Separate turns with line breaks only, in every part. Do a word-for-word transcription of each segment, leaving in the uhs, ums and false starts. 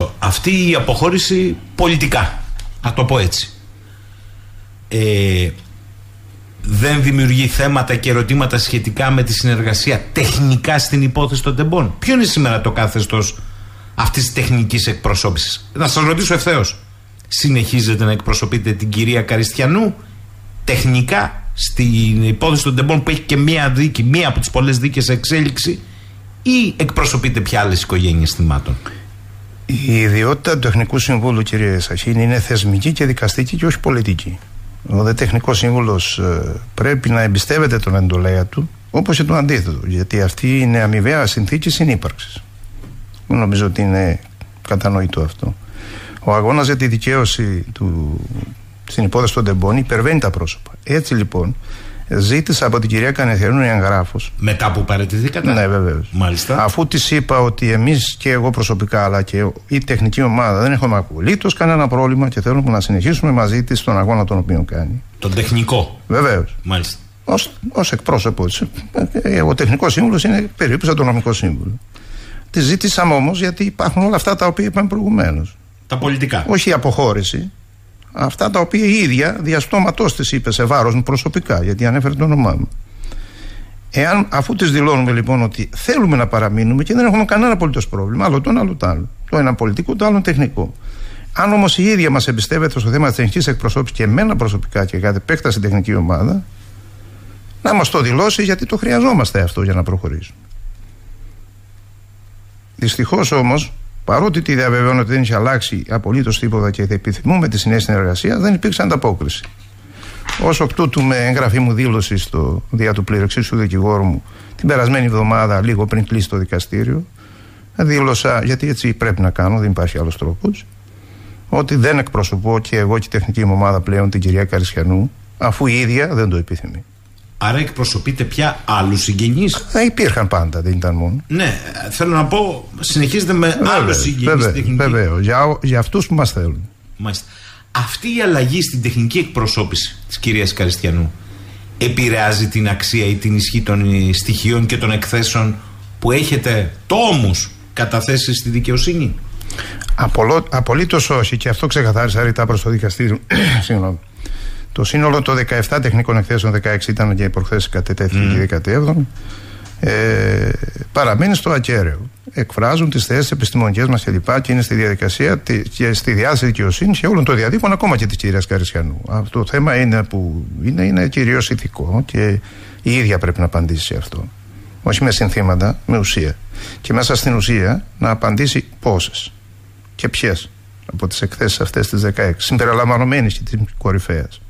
ρωτήσω, αυτή η αποχώρηση πολιτικά, να το πω έτσι, ε, δεν δημιουργεί θέματα και ερωτήματα σχετικά με τη συνεργασία τεχνικά στην υπόθεση των τεμπών? Ποιο είναι σήμερα το καθεστώς αυτής της τεχνικής εκπροσώπησης? Να σας ρωτήσω ευθέως, συνεχίζετε να εκπροσωπείτε την κυρία Καριστιανού τεχνικά στην υπόθεση των τεμπών, που έχει και μία δίκη, μία από τις πολλές δίκες σε εξέλιξη, ή εκπροσωπείτε πια άλλες οικογένειες θυμάτων?
Η ιδιότητα του Τεχνικού Συμβούλου, κύριε Σαχίνη, είναι θεσμική και δικαστική και όχι πολιτική. Ο δε Τεχνικός Σύμβουλος ε, πρέπει να εμπιστεύεται τον εντολέα του, όπως και το αντίθετο, γιατί αυτή είναι αμοιβαία συνθήκη συνύπαρξης. Νομίζω ότι είναι κατανοητό αυτό. Ο αγώνας για τη δικαίωση του, στην υπόθεση των τεμπών υπερβαίνει τα πρόσωπα. Έτσι λοιπόν, ζήτησα από την κυρία Καριστιανού εγγράφος.
Μετά που παραιτηθήκατε?
Ναι, βεβαίως.
Μάλιστα.
Αφού της είπα ότι εμείς και εγώ προσωπικά, αλλά και η τεχνική ομάδα, δεν έχουμε απολύτως κανένα πρόβλημα και θέλουμε να συνεχίσουμε μαζί της τον αγώνα τον οποίο κάνει.
Τον τεχνικό.
Βεβαίως.
Μάλιστα.
Ως, ως εκπρόσωπο της. Ο τεχνικός σύμβουλος είναι περίπου σαν το νομικό σύμβουλο. Τη ζήτησαμε όμως γιατί υπάρχουν όλα αυτά τα οποία είπαμε προηγουμένως.
Τα πολιτικά.
Όχι η αποχώρηση. Αυτά τα οποία η ίδια διαστόματός της είπε σε βάρος μου προσωπικά, γιατί ανέφερε το όνομά μου. Εάν, αφού της δηλώνουμε λοιπόν ότι θέλουμε να παραμείνουμε και δεν έχουμε κανένα απολύτως πρόβλημα, άλλο το ένα, άλλο το άλλο. Το ένα πολιτικό, το άλλο τεχνικό. Αν όμως η ίδια μας εμπιστεύεται στο θέμα της τεχνικής εκπροσώπησης και εμένα προσωπικά και κατ' επέκταση τεχνική ομάδα, να μας το δηλώσει, γιατί το χρειαζόμαστε αυτό για να προχωρήσουμε. Δυστυχώς όμως, παρότι τη διαβεβαιώνω ότι δεν είχε αλλάξει απολύτως τίποτα και θα επιθυμούμε τη συνέχεια συνεργασία, δεν υπήρξε ανταπόκριση. Ως εκ τούτου, με έγγραφή μου δήλωση στο δια του πληροεξήσου δικηγόρου μου την περασμένη εβδομάδα, λίγο πριν κλείσει το δικαστήριο, δήλωσα, γιατί έτσι πρέπει να κάνω, δεν υπάρχει άλλος τρόπος, ότι δεν εκπροσωπώ και εγώ και η τεχνική μου ομάδα πλέον την κυρία Καριστιανού, αφού η ίδια δεν το επιθυμεί.
Άρα εκπροσωπείτε πια άλλους συγγενείς?
Ε, υπήρχαν πάντα, δεν ήταν μόνο.
Ναι, θέλω να πω, συνεχίζετε με άλλους συγγενείς τεχνικοί.
Βεβαίως, για, για αυτούς που μας θέλουν.
Μάλιστα. Αυτή η αλλαγή στην τεχνική εκπροσώπηση της κυρίας Καριστιανού επηρεάζει την αξία ή την ισχύ των στοιχείων και των εκθέσεων που έχετε τόμους καταθέσει στη δικαιοσύνη?
Απολο, απολύτως όχι, και αυτό ξεκαθάρισα ρητά προς το δικαστήριο. Συγγνώμη. Το σύνολο των δεκαεπτά τεχνικών εκθέσεων, δεκαέξι ήταν και προχθές κατετέθηκε mm. και δεκαεπτά, ε, παραμένει στο ακέραιο. Εκφράζουν τις θέσεις επιστημονικές μας κλπ. Και, και είναι στη διαδικασία και στη διάθεση δικαιοσύνη και όλων των διαδίκων, ακόμα και της κυρίας Καριστιανού. Αυτό το θέμα είναι που είναι, είναι κυρίως ηθικό και η ίδια πρέπει να απαντήσει σε αυτό. Όχι με συνθήματα, με ουσία. Και μέσα στην ουσία να απαντήσει πόσες και ποιες από τις εκθέσεις αυτές τις δεκαέξι, συμπεριλαμβανομένης και της κορυφαίας,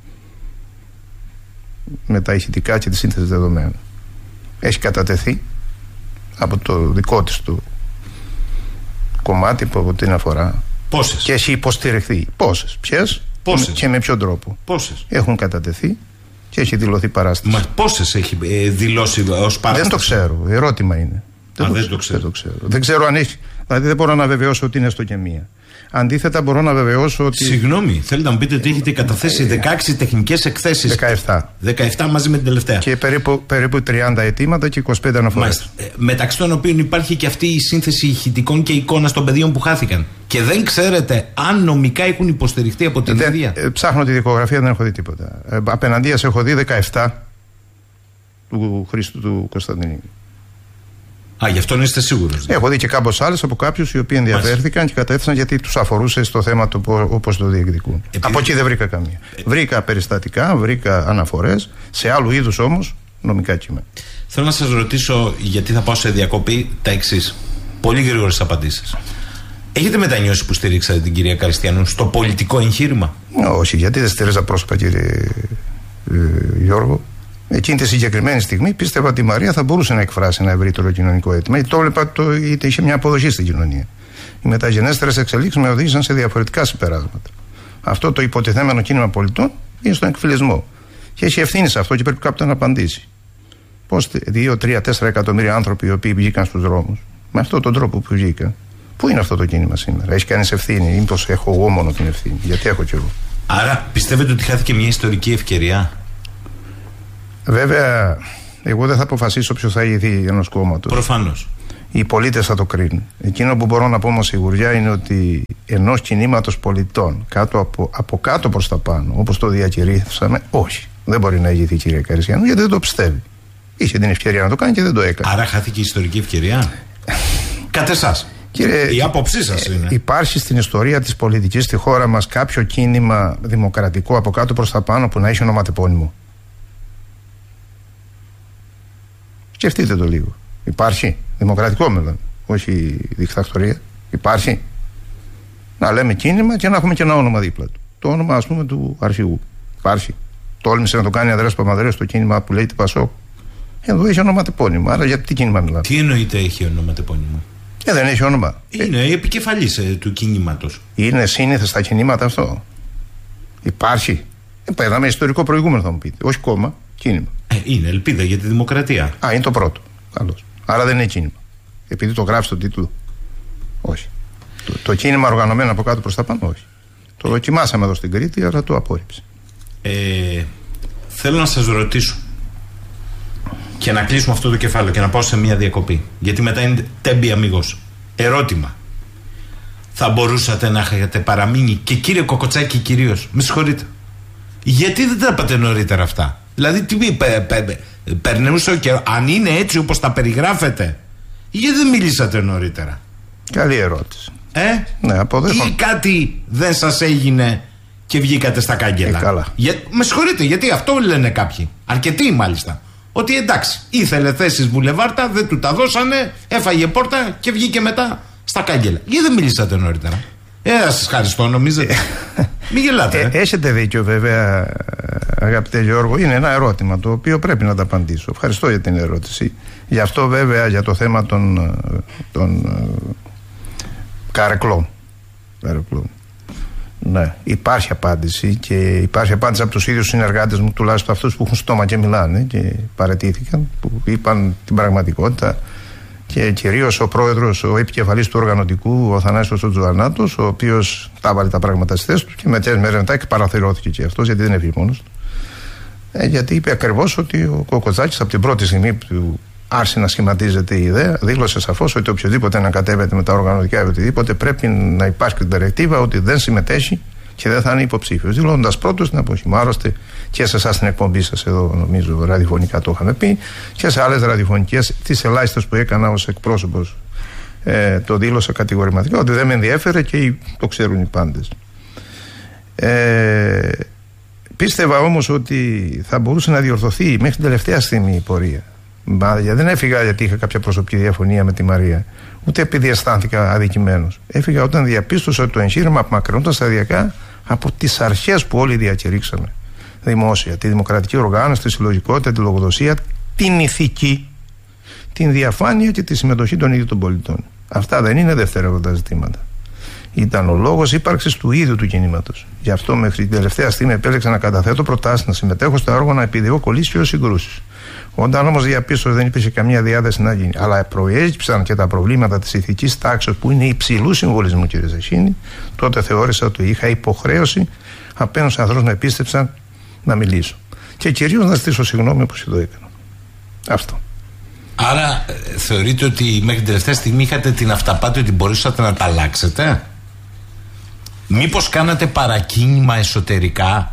με τα ηχητικά και τη σύνθεση δεδομένων, έχει κατατεθεί από το δικό της του κομμάτι που από την αφορά.
Πόσες? Και
έχει υποστηριχθεί. Πόσες, ποιες
Πόσες?
Και με ποιον τρόπο.
Πόσες
έχουν κατατεθεί και έχει δηλωθεί παράσταση.
Μα πόσες έχει ε, δηλώσει ως παράσταση?
Δεν το ξέρω, ερώτημα είναι.
Α,
δεν,
δεν,
το,
το ξέρω.
δεν το ξέρω. Δεν ξέρω αν έχει. Δηλαδή δεν μπορώ να βεβαιώσω ότι είναι στο και μία. Αντίθετα, μπορώ να βεβαιώσω ότι.
Συγγνώμη, θέλετε να μου πείτε ότι έχετε καταθέσει δεκαέξι τεχνικές εκθέσεις?
δεκαεπτά.
δεκαεπτά μαζί με την τελευταία.
Και περίπου, περίπου τριάντα αιτήματα και είκοσι πέντε αναφορές.
Ε, μεταξύ των οποίων υπάρχει και αυτή η σύνθεση ηχητικών και εικόνας των παιδιών που χάθηκαν. Και δεν ξέρετε αν νομικά έχουν υποστηριχτεί από την
δεν,
ίδια.
Ε, ψάχνω τη δικογραφία, δεν έχω δει τίποτα. Ε, απέναντίας έχω δει δεκαεπτά του Χρήστου του Κωνσταντινίδη.
Α, γι' αυτό είστε σίγουρος?
Έχω δει και κάποιες άλλες από κάποιους οι οποίοι ενδιαφέρθηκαν Μάλιστα. και κατέθεσαν γιατί τους αφορούσε στο θέμα το όπως το διεκδικούν. Επειδή... Από εκεί δεν βρήκα καμία. Ε... Βρήκα περιστατικά, βρήκα αναφορές, σε άλλου είδους όμως νομικά κείμενα.
Θέλω να σας ρωτήσω, γιατί θα πάω σε διακοπή, τα εξής. Πολύ γρήγορες απαντήσεις. Έχετε μετανιώσει που στηρίξατε την κυρία Καριστιανού στο πολιτικό εγχείρημα?
Όχι, γιατί δεν στηρίζα πρόσωπα, κύριε ε, Γιώργο. Εκείνη τη συγκεκριμένη στιγμή πίστευα ότι η Μαρία θα μπορούσε να εκφράσει ένα ευρύτερο κοινωνικό αίτημα, γιατί το έβλεπα το, είχε μια αποδοχή στην κοινωνία. Οι μεταγενέστερες εξελίξεις με οδήγησαν σε διαφορετικά συμπεράσματα. Αυτό το υποτιθέμενο κίνημα πολιτών είναι στον εκφυλισμό. Και έχει ευθύνη σε αυτό και πρέπει κάποιος να απαντήσει. Πώς δύο, τρία, τέσσερα εκατομμύρια άνθρωποι οι οποίοι βγήκαν στους δρόμους, με αυτόν τον τρόπο που βγήκαν, πού είναι αυτό το κίνημα σήμερα? Έχει κανείς ευθύνη, ή μήπως έχω εγώ μόνο την ευθύνη? Γιατί έχω κι εγώ.
Άρα πιστεύετε ότι χάθηκε μια ιστορική ευκαιρία?
Βέβαια, εγώ δεν θα αποφασίσω ποιο θα ηγηθεί ενός κόμματος.
Προφανώς.
Οι πολίτες θα το κρίνουν. Εκείνο που μπορώ να πω με σιγουριά είναι ότι ενός κινήματος πολιτών κάτω από, από κάτω προς τα πάνω, όπως το διακηρύσαμε, όχι. Δεν μπορεί να ηγηθεί η κυρία Καρισιάνου, γιατί δεν το πιστεύει. Είχε την ευκαιρία να το κάνει και δεν το έκανε.
Άρα χάθηκε η ιστορική ευκαιρία. Κατ' εσάς.
Κύριε,
η άποψή σας είναι.
Υπάρχει στην ιστορία της πολιτικής στη χώρα μας κάποιο κίνημα δημοκρατικό από κάτω προς τα πάνω που να έχει ονοματεπώνυμο? Σκεφτείτε το λίγο. Υπάρχει δημοκρατικό μέλλον, όχι δικτατορία? Υπάρχει. Να λέμε κίνημα και να έχουμε και ένα όνομα δίπλα του. Το όνομα, ας πούμε, του αρχηγού. Υπάρχει. Τόλμησε να το κάνει Ανδρέας Παπανδρέου στο κίνημα που λέγεται Πασόκ. Εδώ έχει ονοματεπώνυμο. Άρα για τι κίνημα μιλάμε?
Τι εννοείται έχει ονοματεπώνυμο?
Ε, δεν έχει όνομα.
Είναι ε, επικεφαλής ε, του κινήματος.
Είναι σύνηθες στα κινήματα αυτό? Υπάρχει. Ε, πέραμε ιστορικό προηγούμενο, θα μου πείτε. Όχι κόμμα, κίνημα.
Ε, είναι ελπίδα για τη δημοκρατία.
Α, είναι το πρώτο. Καλώς. Άρα δεν είναι κίνημα. Επειδή το γράφει στον τίτλο. Όχι. Το, το κίνημα οργανωμένο από κάτω προς τα πάνω, όχι. Το δοκιμάσαμε εδώ στην Κρήτη, αλλά το απόρριψε.
Ε, θέλω να σας ρωτήσω και να κλείσουμε αυτό το κεφάλαιο και να πάω σε μια διακοπή, γιατί μετά είναι τέμπη αμίγος. Ερώτημα: θα μπορούσατε να έχετε παραμείνει, και κύριε Κοκοτσάκη κυρίως, με συγχωρείτε, γιατί δεν τα είπατε νωρίτερα αυτά? Δηλαδή τι πε, πε, πε, περνούσε ο καιρό? Αν είναι έτσι όπως τα περιγράφετε, γιατί δεν μιλήσατε νωρίτερα?
Καλή ερώτηση.
Ε?
Ναι, αποδέχομαι.
Ή κάτι δεν σας έγινε και βγήκατε στα κάγκελα?
Ε, καλά.
Για, με συγχωρείτε, γιατί αυτό λένε κάποιοι, αρκετοί μάλιστα, ότι εντάξει, ήθελε θέσεις βουλεβάρτα, δεν του τα δώσανε, έφαγε πόρτα και βγήκε μετά στα κάγκελα. Γιατί δεν μιλήσατε νωρίτερα? Ε, θα σας ευχαριστώ, νομίζετε? Μην γελάτε.
Ε, έχετε δίκιο, βέβαια, αγαπητέ Γιώργο. Είναι ένα ερώτημα το οποίο πρέπει να τα απαντήσω. Ευχαριστώ για την ερώτηση. Γι' αυτό, βέβαια, για το θέμα των, των καρεκλών. καρεκλών. Ναι, υπάρχει απάντηση, και υπάρχει απάντηση από τους ίδιους συνεργάτες μου, τουλάχιστον αυτούς που έχουν στόμα και μιλάνε και παραιτήθηκαν, που είπαν την πραγματικότητα, και κυρίως ο πρόεδρος, ο επικεφαλής του οργανωτικού, ο Θανάσιος ο Τζουανάτος, ο οποίος τα βάλει τα πράγματα στη θέση του και με τέσσερις μέρες μετά εκπαραθυρώθηκε και αυτός, γιατί δεν έφυγε μόνος του. Ε, γιατί είπε ακριβώς ότι ο Κοκοτσάκης από την πρώτη στιγμή που άρχισε να σχηματίζεται η ιδέα, δήλωσε σαφώς ότι οποιοδήποτε ανακατεύεται με τα οργανωτικά ή οτιδήποτε πρέπει να υπάρχει την τερεκτίβα ότι δεν συμμετέχει και δεν θα είναι υποψήφιος. Δηλώνοντας πρώτος την εποχή. Μάλιστα και σε εσάς την εκπομπή σας εδώ, νομίζω, ραδιοφωνικά το είχαμε πει, και σε άλλες ραδιοφωνικές, τις ελάχιστες που έκανα ως εκπρόσωπος, ε, το δήλωσα κατηγορηματικά ότι δεν με ενδιέφερε και το ξέρουν οι πάντες. Ε, πίστευα όμως ότι θα μπορούσε να διορθωθεί μέχρι την τελευταία στιγμή η πορεία. Μα, δεν έφυγα γιατί είχα κάποια προσωπική διαφωνία με τη Μαρία, ούτε επειδή αισθάνθηκα αδικημένος. Έφυγα όταν διαπίστωσα ότι το εγχείρημα απομακρυνόταν σταδιακά από τις αρχές που όλοι διακηρύξαμε δημόσια: τη δημοκρατική οργάνωση, τη συλλογικότητα, τη λογοδοσία, την ηθική, την διαφάνεια και τη συμμετοχή των ίδιων των πολιτών. Αυτά δεν είναι δευτερεύοντα ζητήματα. Ήταν ο λόγος ύπαρξης του ίδιου του κινήματος. Γι' αυτό μέχρι την τελευταία στιγμή επέλεξα να καταθέτω προτάσεις, να συμμετέχω στα όργανα, να επιδιώκω κολλήσεις και συγκρούσεις. Όταν όμως διαπίστωσα δεν υπήρχε καμία διάθεση να γίνει, αλλά προέκυψαν και τα προβλήματα της ηθικής τάξης που είναι υψηλού συμβολισμού, κύριε Ζαχίνη, τότε θεώρησα ότι είχα υποχρέωση απέναντι στους ανθρώπους να επίστεψαν να μιλήσω. Και κυρίως να ζητήσω συγγνώμη όπως το έκανα. Αυτό.
Άρα ε, θεωρείτε ότι μέχρι την τελευταία στιγμή είχατε την αυταπάτη ότι μπορούσατε να τα αλλάξετε? Μήπως κάνατε παρακίνημα εσωτερικά?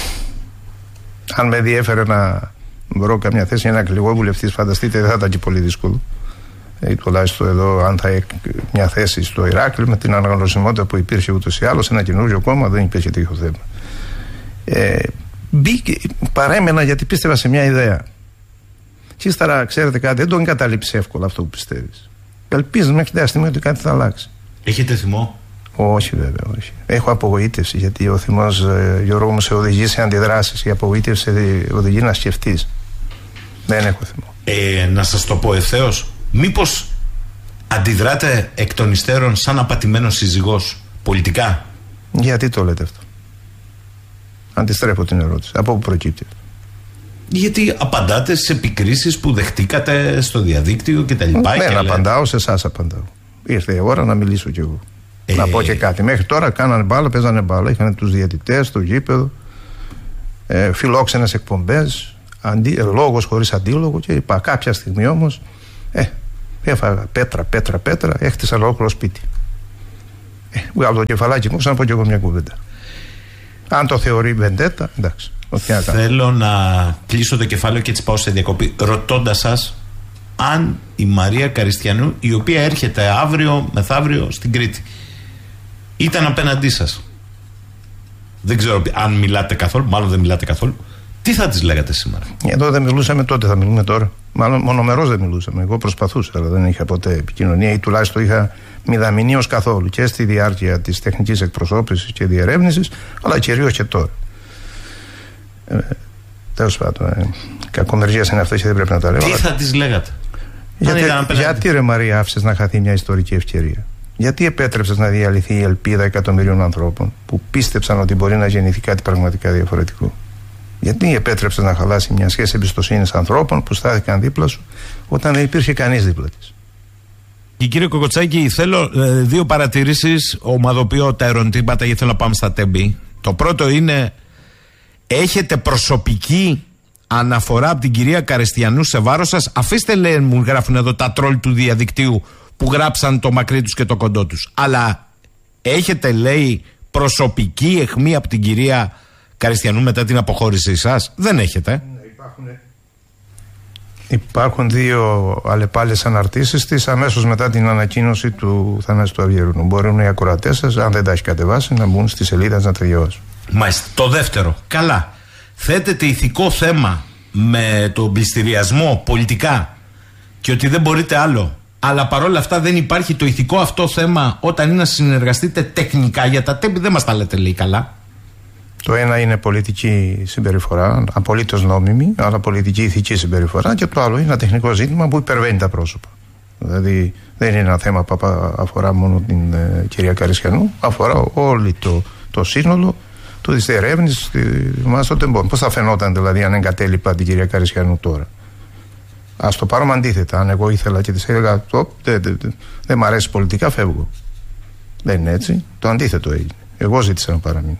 Αν με διέφερε να βρω καμιά θέση, ένα κλιγό βουλευτής, φανταστείτε, δεν θα ήταν και πολύ δύσκολο. Ε, τουλάχιστον εδώ, αν θα έχει μια θέση στο Ηράκλειο, με την αναγνωσιμότητα που υπήρχε ούτως ή άλλως, ένα καινούργιο κόμμα, δεν υπήρχε τέτοιο θέμα. Ε, μπήκε, παρέμενα γιατί πίστευα σε μια ιδέα. Και ύστερα, ξέρετε κάτι, δεν το εγκαταλείψει εύκολα αυτό που πιστεύεις. Ελπίζεις μέχρι την στιγμή ότι κάτι θα αλλάξει.
Έχετε θυμό?
Όχι, βέβαια, όχι. Έχω απογοήτευση, γιατί ο θυμός, ε, Γιώργο μου, σε οδηγεί σε αντιδράσεις. Η απογοήτευση σε οδηγεί να σκεφτείς. Δεν έχω θυμό.
Ε, να σας το πω ευθέως, μήπως αντιδράτε εκ των υστέρων σαν απατημένος σύζυγος πολιτικά?
Γιατί το λέτε αυτό? Αντιστρέφω την ερώτηση. Από πού προκύπτει?
Γιατί απαντάτε στις επικρίσεις που δεχτήκατε στο διαδίκτυο και τα λοιπά.
Δεν
και
απαντάω,
λέτε...
σε εσάς απαντάω. Ήρθε η ώρα να μιλήσω κι εγώ.
Ε...
Να πω και κάτι. Μέχρι τώρα κάνανε μπάλα, παίζανε μπάλα. Είχαν τους διαιτητές στο γήπεδο, ε, φιλόξενες εκπομπές, αντί, ε, λόγος χωρίς αντίλογο, και είπα κάποια στιγμή όμως, ε, Έφαγα πέτρα, πέτρα, πέτρα, έχτισα ολόκληρο σπίτι. Ε, βγάλω το κεφαλάκι μου, ξανά πω και εγώ μια κουβέντα. Αν το θεωρεί βεντέτα, εντάξει.
Θέλω να κλείσω το κεφάλαιο και έτσι πάω σε διακοπή, ρωτώντας σας αν η Μαρία Καριστιανού, η οποία έρχεται αύριο μεθαύριο στην Κρήτη, ήταν απέναντί σας. Δεν ξέρω αν μιλάτε καθόλου, μάλλον δεν μιλάτε καθόλου. Τι θα της λέγατε σήμερα?
Εδώ δεν μιλούσαμε τότε, θα μιλούμε τώρα. Μάλλον μονομερώς δεν μιλούσαμε. Εγώ προσπαθούσα, αλλά δεν είχα ποτέ επικοινωνία ή τουλάχιστον είχα μηδαμηνίως καθόλου και στη διάρκεια της τεχνικής εκπροσώπησης και διερεύνησης, αλλά κυρίως και τώρα. Ε, τέλος πάντων, ε, κακομεργίες είναι αυτές και δεν πρέπει να τα λέω.
Τι
αλλά...
θα της λέγατε?
Γιατί, γιατί ρε Μαρία άφησες να χαθεί μια ιστορική ευκαιρία? Γιατί επέτρεψες να διαλυθεί η ελπίδα εκατομμυρίων ανθρώπων που πίστεψαν ότι μπορεί να γεννηθεί κάτι πραγματικά διαφορετικό? Γιατί επέτρεψες να χαλάσει μια σχέση εμπιστοσύνης ανθρώπων που στάθηκαν δίπλα σου όταν δεν υπήρχε κανείς δίπλα της?
Και κύριε Κοκοτσάκη, θέλω ε, δύο παρατηρήσεις. Ομαδοποιώ τα ερωτήματα γιατί θέλω να πάμε στα τέμπη. Το πρώτο είναι, έχετε προσωπική αναφορά από την κυρία Καριστιανού σε βάρος σας? Αφήστε, λέει, μου γράφουν εδώ τα τρόλ του διαδικτύου που γράψαν το μακρύ τους και το κοντό τους. Αλλά έχετε, λέει, προσωπική αιχμή από την κυρία Καριστιανού μετά την αποχώρησή σας? Δεν έχετε.
Ναι, υπάρχουν... υπάρχουν δύο αλλεπάλληλες αναρτήσεις της αμέσως μετά την ανακοίνωση του Θανάση του Αυγερινού. Μπορούν οι ακροατές σας, αν δεν τα έχει κατεβάσει, να μπουν στη σελίδα να τα διαβάσουν.
Μάλιστα. Το δεύτερο. Καλά. Θέτετε ηθικό θέμα με τον πληστηριασμό πολιτικά και ότι δεν μπορείτε άλλο. Αλλά παρόλα αυτά δεν υπάρχει το ηθικό αυτό θέμα όταν είναι να συνεργαστείτε τεχνικά για τα τέμπη. Δεν μας τα λέτε, λέει, καλά.
Το ένα είναι πολιτική συμπεριφορά, απολύτως νόμιμη, αλλά πολιτική ηθική συμπεριφορά, και το άλλο είναι ένα τεχνικό ζήτημα που υπερβαίνει τα πρόσωπα. Δηλαδή δεν είναι ένα θέμα που αφορά μόνο την ε, κυρία Καριστιανού, αφορά όλο το, το σύνολο του της διερεύνησης μας στο τεμπόν. Πώς θα φαινόταν δηλαδή αν εγκατέλειπα την κυρία Καριστιανού τώρα? Ας το πάρουμε αντίθετα. Αν εγώ ήθελα και της έλεγα δεν δε, δε, δε, δε μ' αρέσει πολιτικά, φεύγω. Δεν είναι έτσι. Το αντίθετο έγινε. Εγώ ζήτησα να παραμείνω.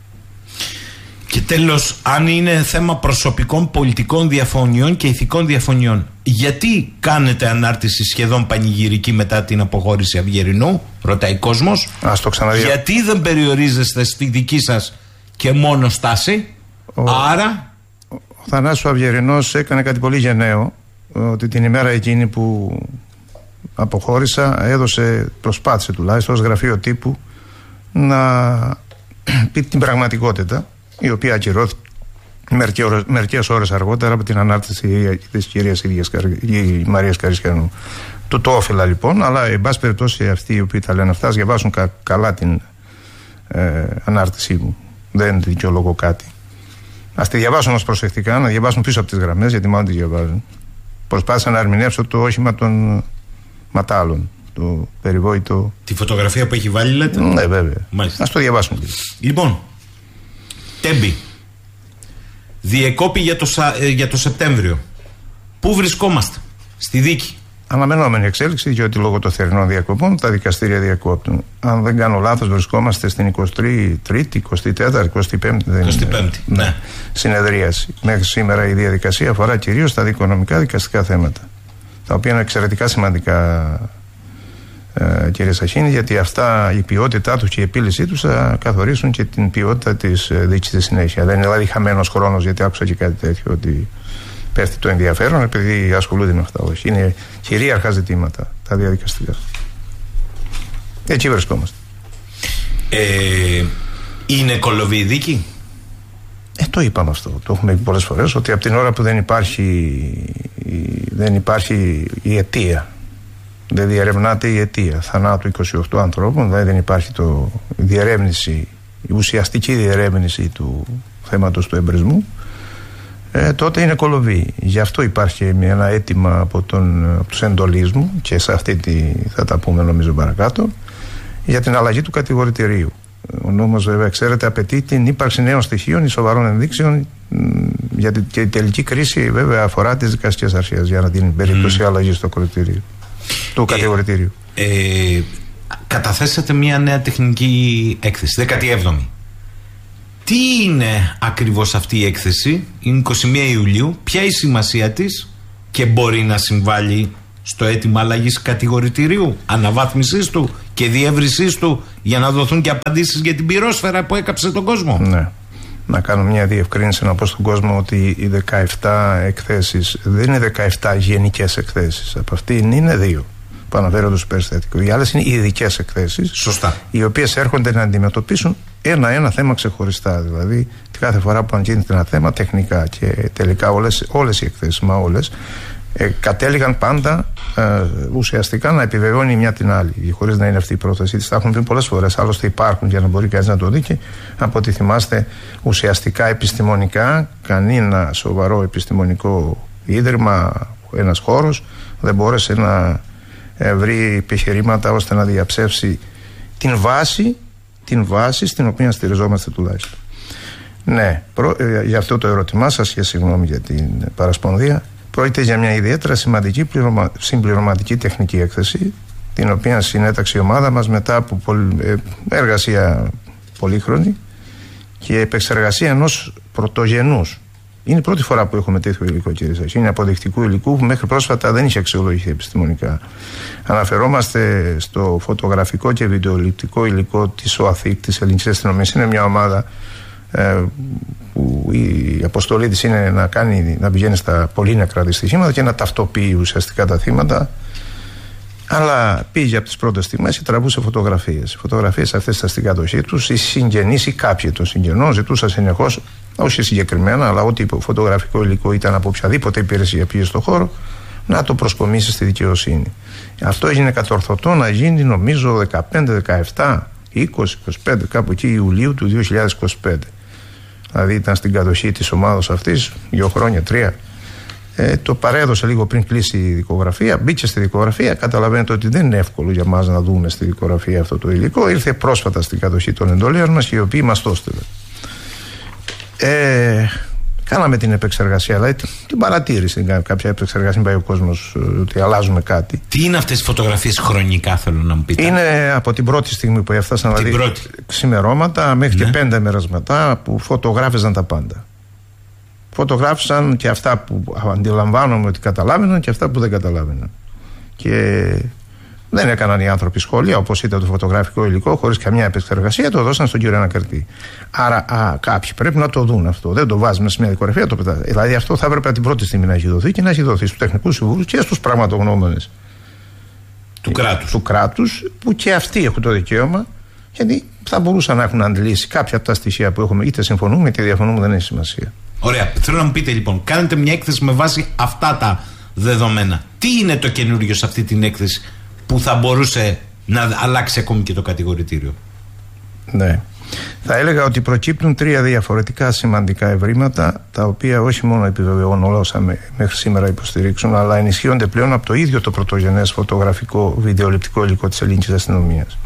Και τέλος, αν είναι θέμα προσωπικών πολιτικών διαφωνιών και ηθικών διαφωνιών, γιατί κάνετε ανάρτηση σχεδόν πανηγυρική μετά την αποχώρηση Αυγερινού? Ρωτάει κόσμος.
Ας το ξαναδεί.
Γιατί δεν περιορίζεστε στη δική σας και μόνο στάση? Ο... Άρα
ο Θανάσης ο Αυγερινός έκανε κάτι πολύ γενναίο, ότι την ημέρα εκείνη που αποχώρησα έδωσε, προσπάθησε τουλάχιστον ως γραφείο τύπου να πει την πραγματικότητα, η οποία ακυρώθηκε μερικές ώρες αργότερα από την ανάρτηση της κυρίας ίδιας Μαρίας Καριστιανού. Του το όφελα λοιπόν, αλλά εν πάση περιπτώσει αυτοί οι οποίοι τα λένε αυτά, ας διαβάσουν κα, καλά την ε, ανάρτησή μου. Δεν δικαιολογώ κάτι. Ας τη διαβάσουν όμως προσεκτικά, να διαβάσουν πίσω από τις γραμμές, γιατί μάλλον τις διαβάζουν. Προσπάθησα να ερμηνεύσω το όχημα των ματάλων, το περιβόητο. Τη
φωτογραφία που έχει βάλει, λέτε?
Ναι, βέβαια. Μάλιστα. Ας το διαβάσουμε.
Λοιπόν, τέμπη. Διεκόπη για το, για το Σεπτέμβριο. Πού βρισκόμαστε? Στη δίκη.
Αναμενόμενη εξέλιξη, διότι λόγω των θερινών διακοπών τα δικαστήρια διακόπτουν. Αν δεν κάνω λάθος, βρισκόμαστε στην εικοστή τρίτη, εικοστή τέταρτη, εικοστή πέμπτη,
εικοστή πέμπτη ναι. ναι.
συνεδρίαση. Μέχρι σήμερα η διαδικασία αφορά κυρίως τα δικονομικά δικαστικά θέματα, τα οποία είναι εξαιρετικά σημαντικά, ε, κύριε Σαχίνη, γιατί αυτά, η ποιότητά τους και η επίλυσή τους θα καθορίσουν και την ποιότητα της δίκης στη συνέχεια. Δεν είναι δηλαδή χαμένος χρόνος, γιατί άκουσα και κάτι τέτοιο, ότι πέφτει το ενδιαφέρον επειδή ασχολούνται με αυτά. Όχι. Είναι κυρίαρχα ζητήματα τα διαδικαστικά. Εκεί βρισκόμαστε.
Ε, είναι κολοβή η δίκη?
Ε, το είπαμε αυτό. Το έχουμε πει πολλές φορές, ότι από την ώρα που δεν υπάρχει, δεν υπάρχει η αιτία, δεν διερευνάται η αιτία θανάτου είκοσι οκτώ ανθρώπων, δηλαδή δεν υπάρχει το, η διερεύνηση, η ουσιαστική διερεύνηση του θέματος του εμπρισμού, Ε, τότε είναι κολοβή. Γι' αυτό υπάρχει ένα αίτημα από, τον, από τους εντολείς μου, και σε αυτή τη, θα τα πούμε νομίζω παρακάτω, για την αλλαγή του κατηγορητηρίου. Ο νόμος, βέβαια, ξέρετε, απαιτεί την ύπαρξη νέων στοιχείων ή σοβαρών ενδείξεων, γιατί και η τελική κρίση, βέβαια, αφορά τις δικαστικές αρχές για να την περίπτωση mm. αλλαγή στο κορητήριο, του ε, κατηγορητήριου.
Ε, καταθέσατε μια νέα τεχνική έκθεση, δέκατη έβδομη. Τι είναι ακριβώς αυτή η έκθεση? Είναι εικοστή πρώτη Ιουλίου. Ποια είναι η σημασία της και μπορεί να συμβάλλει στο αίτημα αλλαγής κατηγορητηρίου, αναβάθμισής του και διεύρυνσής του, για να δοθούν και απαντήσεις για την πυρόσφαιρα που έκαψε τον κόσμο.
Ναι. Να κάνω μια διευκρίνηση, να πω στον κόσμο ότι οι δεκαεπτά εκθέσεις δεν είναι δεκαεπτά γενικές εκθέσεις. Από αυτήν είναι δύο που αναφέρονται στο περιστατικό. Οι άλλες είναι οι ειδικές εκθέσεις.
Σωστά.
Οι οποίες έρχονται να αντιμετωπίσουν ένα-ένα θέμα ξεχωριστά. Δηλαδή, κάθε φορά που αγγίνεται ένα θέμα τεχνικά, και τελικά όλες, όλες οι εκθέσεις, μα όλες, ε, κατέληγαν πάντα ε, ουσιαστικά να επιβεβαιώνει μια την άλλη, χωρίς να είναι αυτή η πρόθεση της. Τα έχουν πει πολλές φορές, άλλωστε υπάρχουν για να μπορεί κανείς να το δει, και από ό,τι θυμάστε, ουσιαστικά επιστημονικά, κανένα σοβαρό επιστημονικό ίδρυμα, ένας χώρος, δεν μπόρεσε να ε, βρει επιχειρήματα ώστε να διαψεύσει την βάση, την βάση στην οποία στηριζόμαστε τουλάχιστον. Ναι, προ, ε, για αυτό το ερώτημά σας, και συγγνώμη για την παρασπονδία, πρόκειται για μια ιδιαίτερα σημαντική πληρωμα, συμπληρωματική τεχνική έκθεση, την οποία συνέταξε η ομάδα μας μετά από πολυ, ε, εργασία πολύχρονη και επεξεργασία ενός πρωτογενούς. Είναι η πρώτη φορά που έχουμε τέτοιο υλικό, κύριε σας. Είναι αποδεικτικού υλικού που μέχρι πρόσφατα δεν είχε αξιολογηθεί επιστημονικά. Αναφερόμαστε στο φωτογραφικό και βιντεοληπτικό υλικό της ΟΑΘΙΚ, της Ελληνικής Αστυνομίας. Είναι μια ομάδα ε, που η αποστολή της είναι να, κάνει, να πηγαίνει στα πολύ νεκρά δυστυχήματα και να ταυτοποιεί ουσιαστικά τα θύματα. Αλλά πήγε από τις πρώτες στιγμές και τραβούσε φωτογραφίες. Οι φωτογραφίες αυτές ήταν στην κατοχή τους. Οι συγγενείς ή κάποιοι των συγγενών ζητούσαν συνεχώς, όχι συγκεκριμένα, αλλά ό,τι φωτογραφικό υλικό ήταν από οποιαδήποτε υπηρεσία πήγε στον χώρο, να το προσκομίσει στη δικαιοσύνη. Αυτό έγινε κατορθωτό να γίνει, νομίζω, δεκαπέντε, δεκαεπτά, είκοσι, είκοσι πέντε, κάπου εκεί Ιουλίου του δύο χιλιάδες είκοσι πέντε. Δηλαδή ήταν στην κατοχή της ομάδας αυτής δύο χρόνια, τρία. Ε, το παρέδωσε λίγο πριν κλείσει η δικογραφία, μπήκε στη δικογραφία. Καταλαβαίνετε ότι δεν είναι εύκολο για μας να δούμε στη δικογραφία αυτό το υλικό. Ήρθε πρόσφατα στην κατοχή των εντολέων μας και οι οποίοι μας το έστειλαν. Ε, κάναμε την επεξεργασία, δηλαδή την παρατήρηση. Κάποια επεξεργασία, πάει ο κόσμος ότι αλλάζουμε κάτι.
Τι είναι αυτές οι φωτογραφίες χρονικά, θέλω να μου πείτε?
Είναι από την πρώτη στιγμή που έφτασαν,
την
δηλαδή
πρώτη.
Ξημερώματα μέχρι ναι. και πέντε μέρες μετά, που φωτογράφιζαν τα πάντα. Φωτογράφησαν και αυτά που αντιλαμβάνομαι ότι καταλάβαιναν και αυτά που δεν καταλάβαιναν. Και δεν έκαναν οι άνθρωποι σχόλια, όπως ήταν το φωτογραφικό υλικό, χωρίς καμιά επεξεργασία, το δώσαν στον κύριο Ανακριτή. Άρα α, κάποιοι πρέπει να το δουν αυτό. Δεν το βάζουμε σε μια δικογραφία, το πετά. Δηλαδή αυτό θα έπρεπε την πρώτη στιγμή να έχει δοθεί και να έχει δοθεί στους τεχνικούς συμβούλους και στους πραγματογνώμονες
του κράτους.
του κράτους, που και αυτοί έχουν το δικαίωμα, γιατί θα μπορούσαν να έχουν αντλήσει κάποια από τα στοιχεία που έχουμε, είτε συμφωνούμε είτε διαφωνούμε, δεν έχει σημασία.
Ωραία. Θέλω να μου πείτε λοιπόν, κάνετε μια έκθεση με βάση αυτά τα δεδομένα. Τι είναι το καινούριο σε αυτή την έκθεση που θα μπορούσε να αλλάξει ακόμη και το κατηγορητήριο?
Ναι. Θα έλεγα ότι προκύπτουν τρία διαφορετικά σημαντικά ευρήματα, τα οποία όχι μόνο επιβεβαιώνουν όλα όσα μέχρι σήμερα υποστηρίξουν, αλλά ενισχύονται πλέον από το ίδιο το πρωτογενές φωτογραφικό βιντεοληπτικό υλικό της Ελληνικής Αστυνομίας.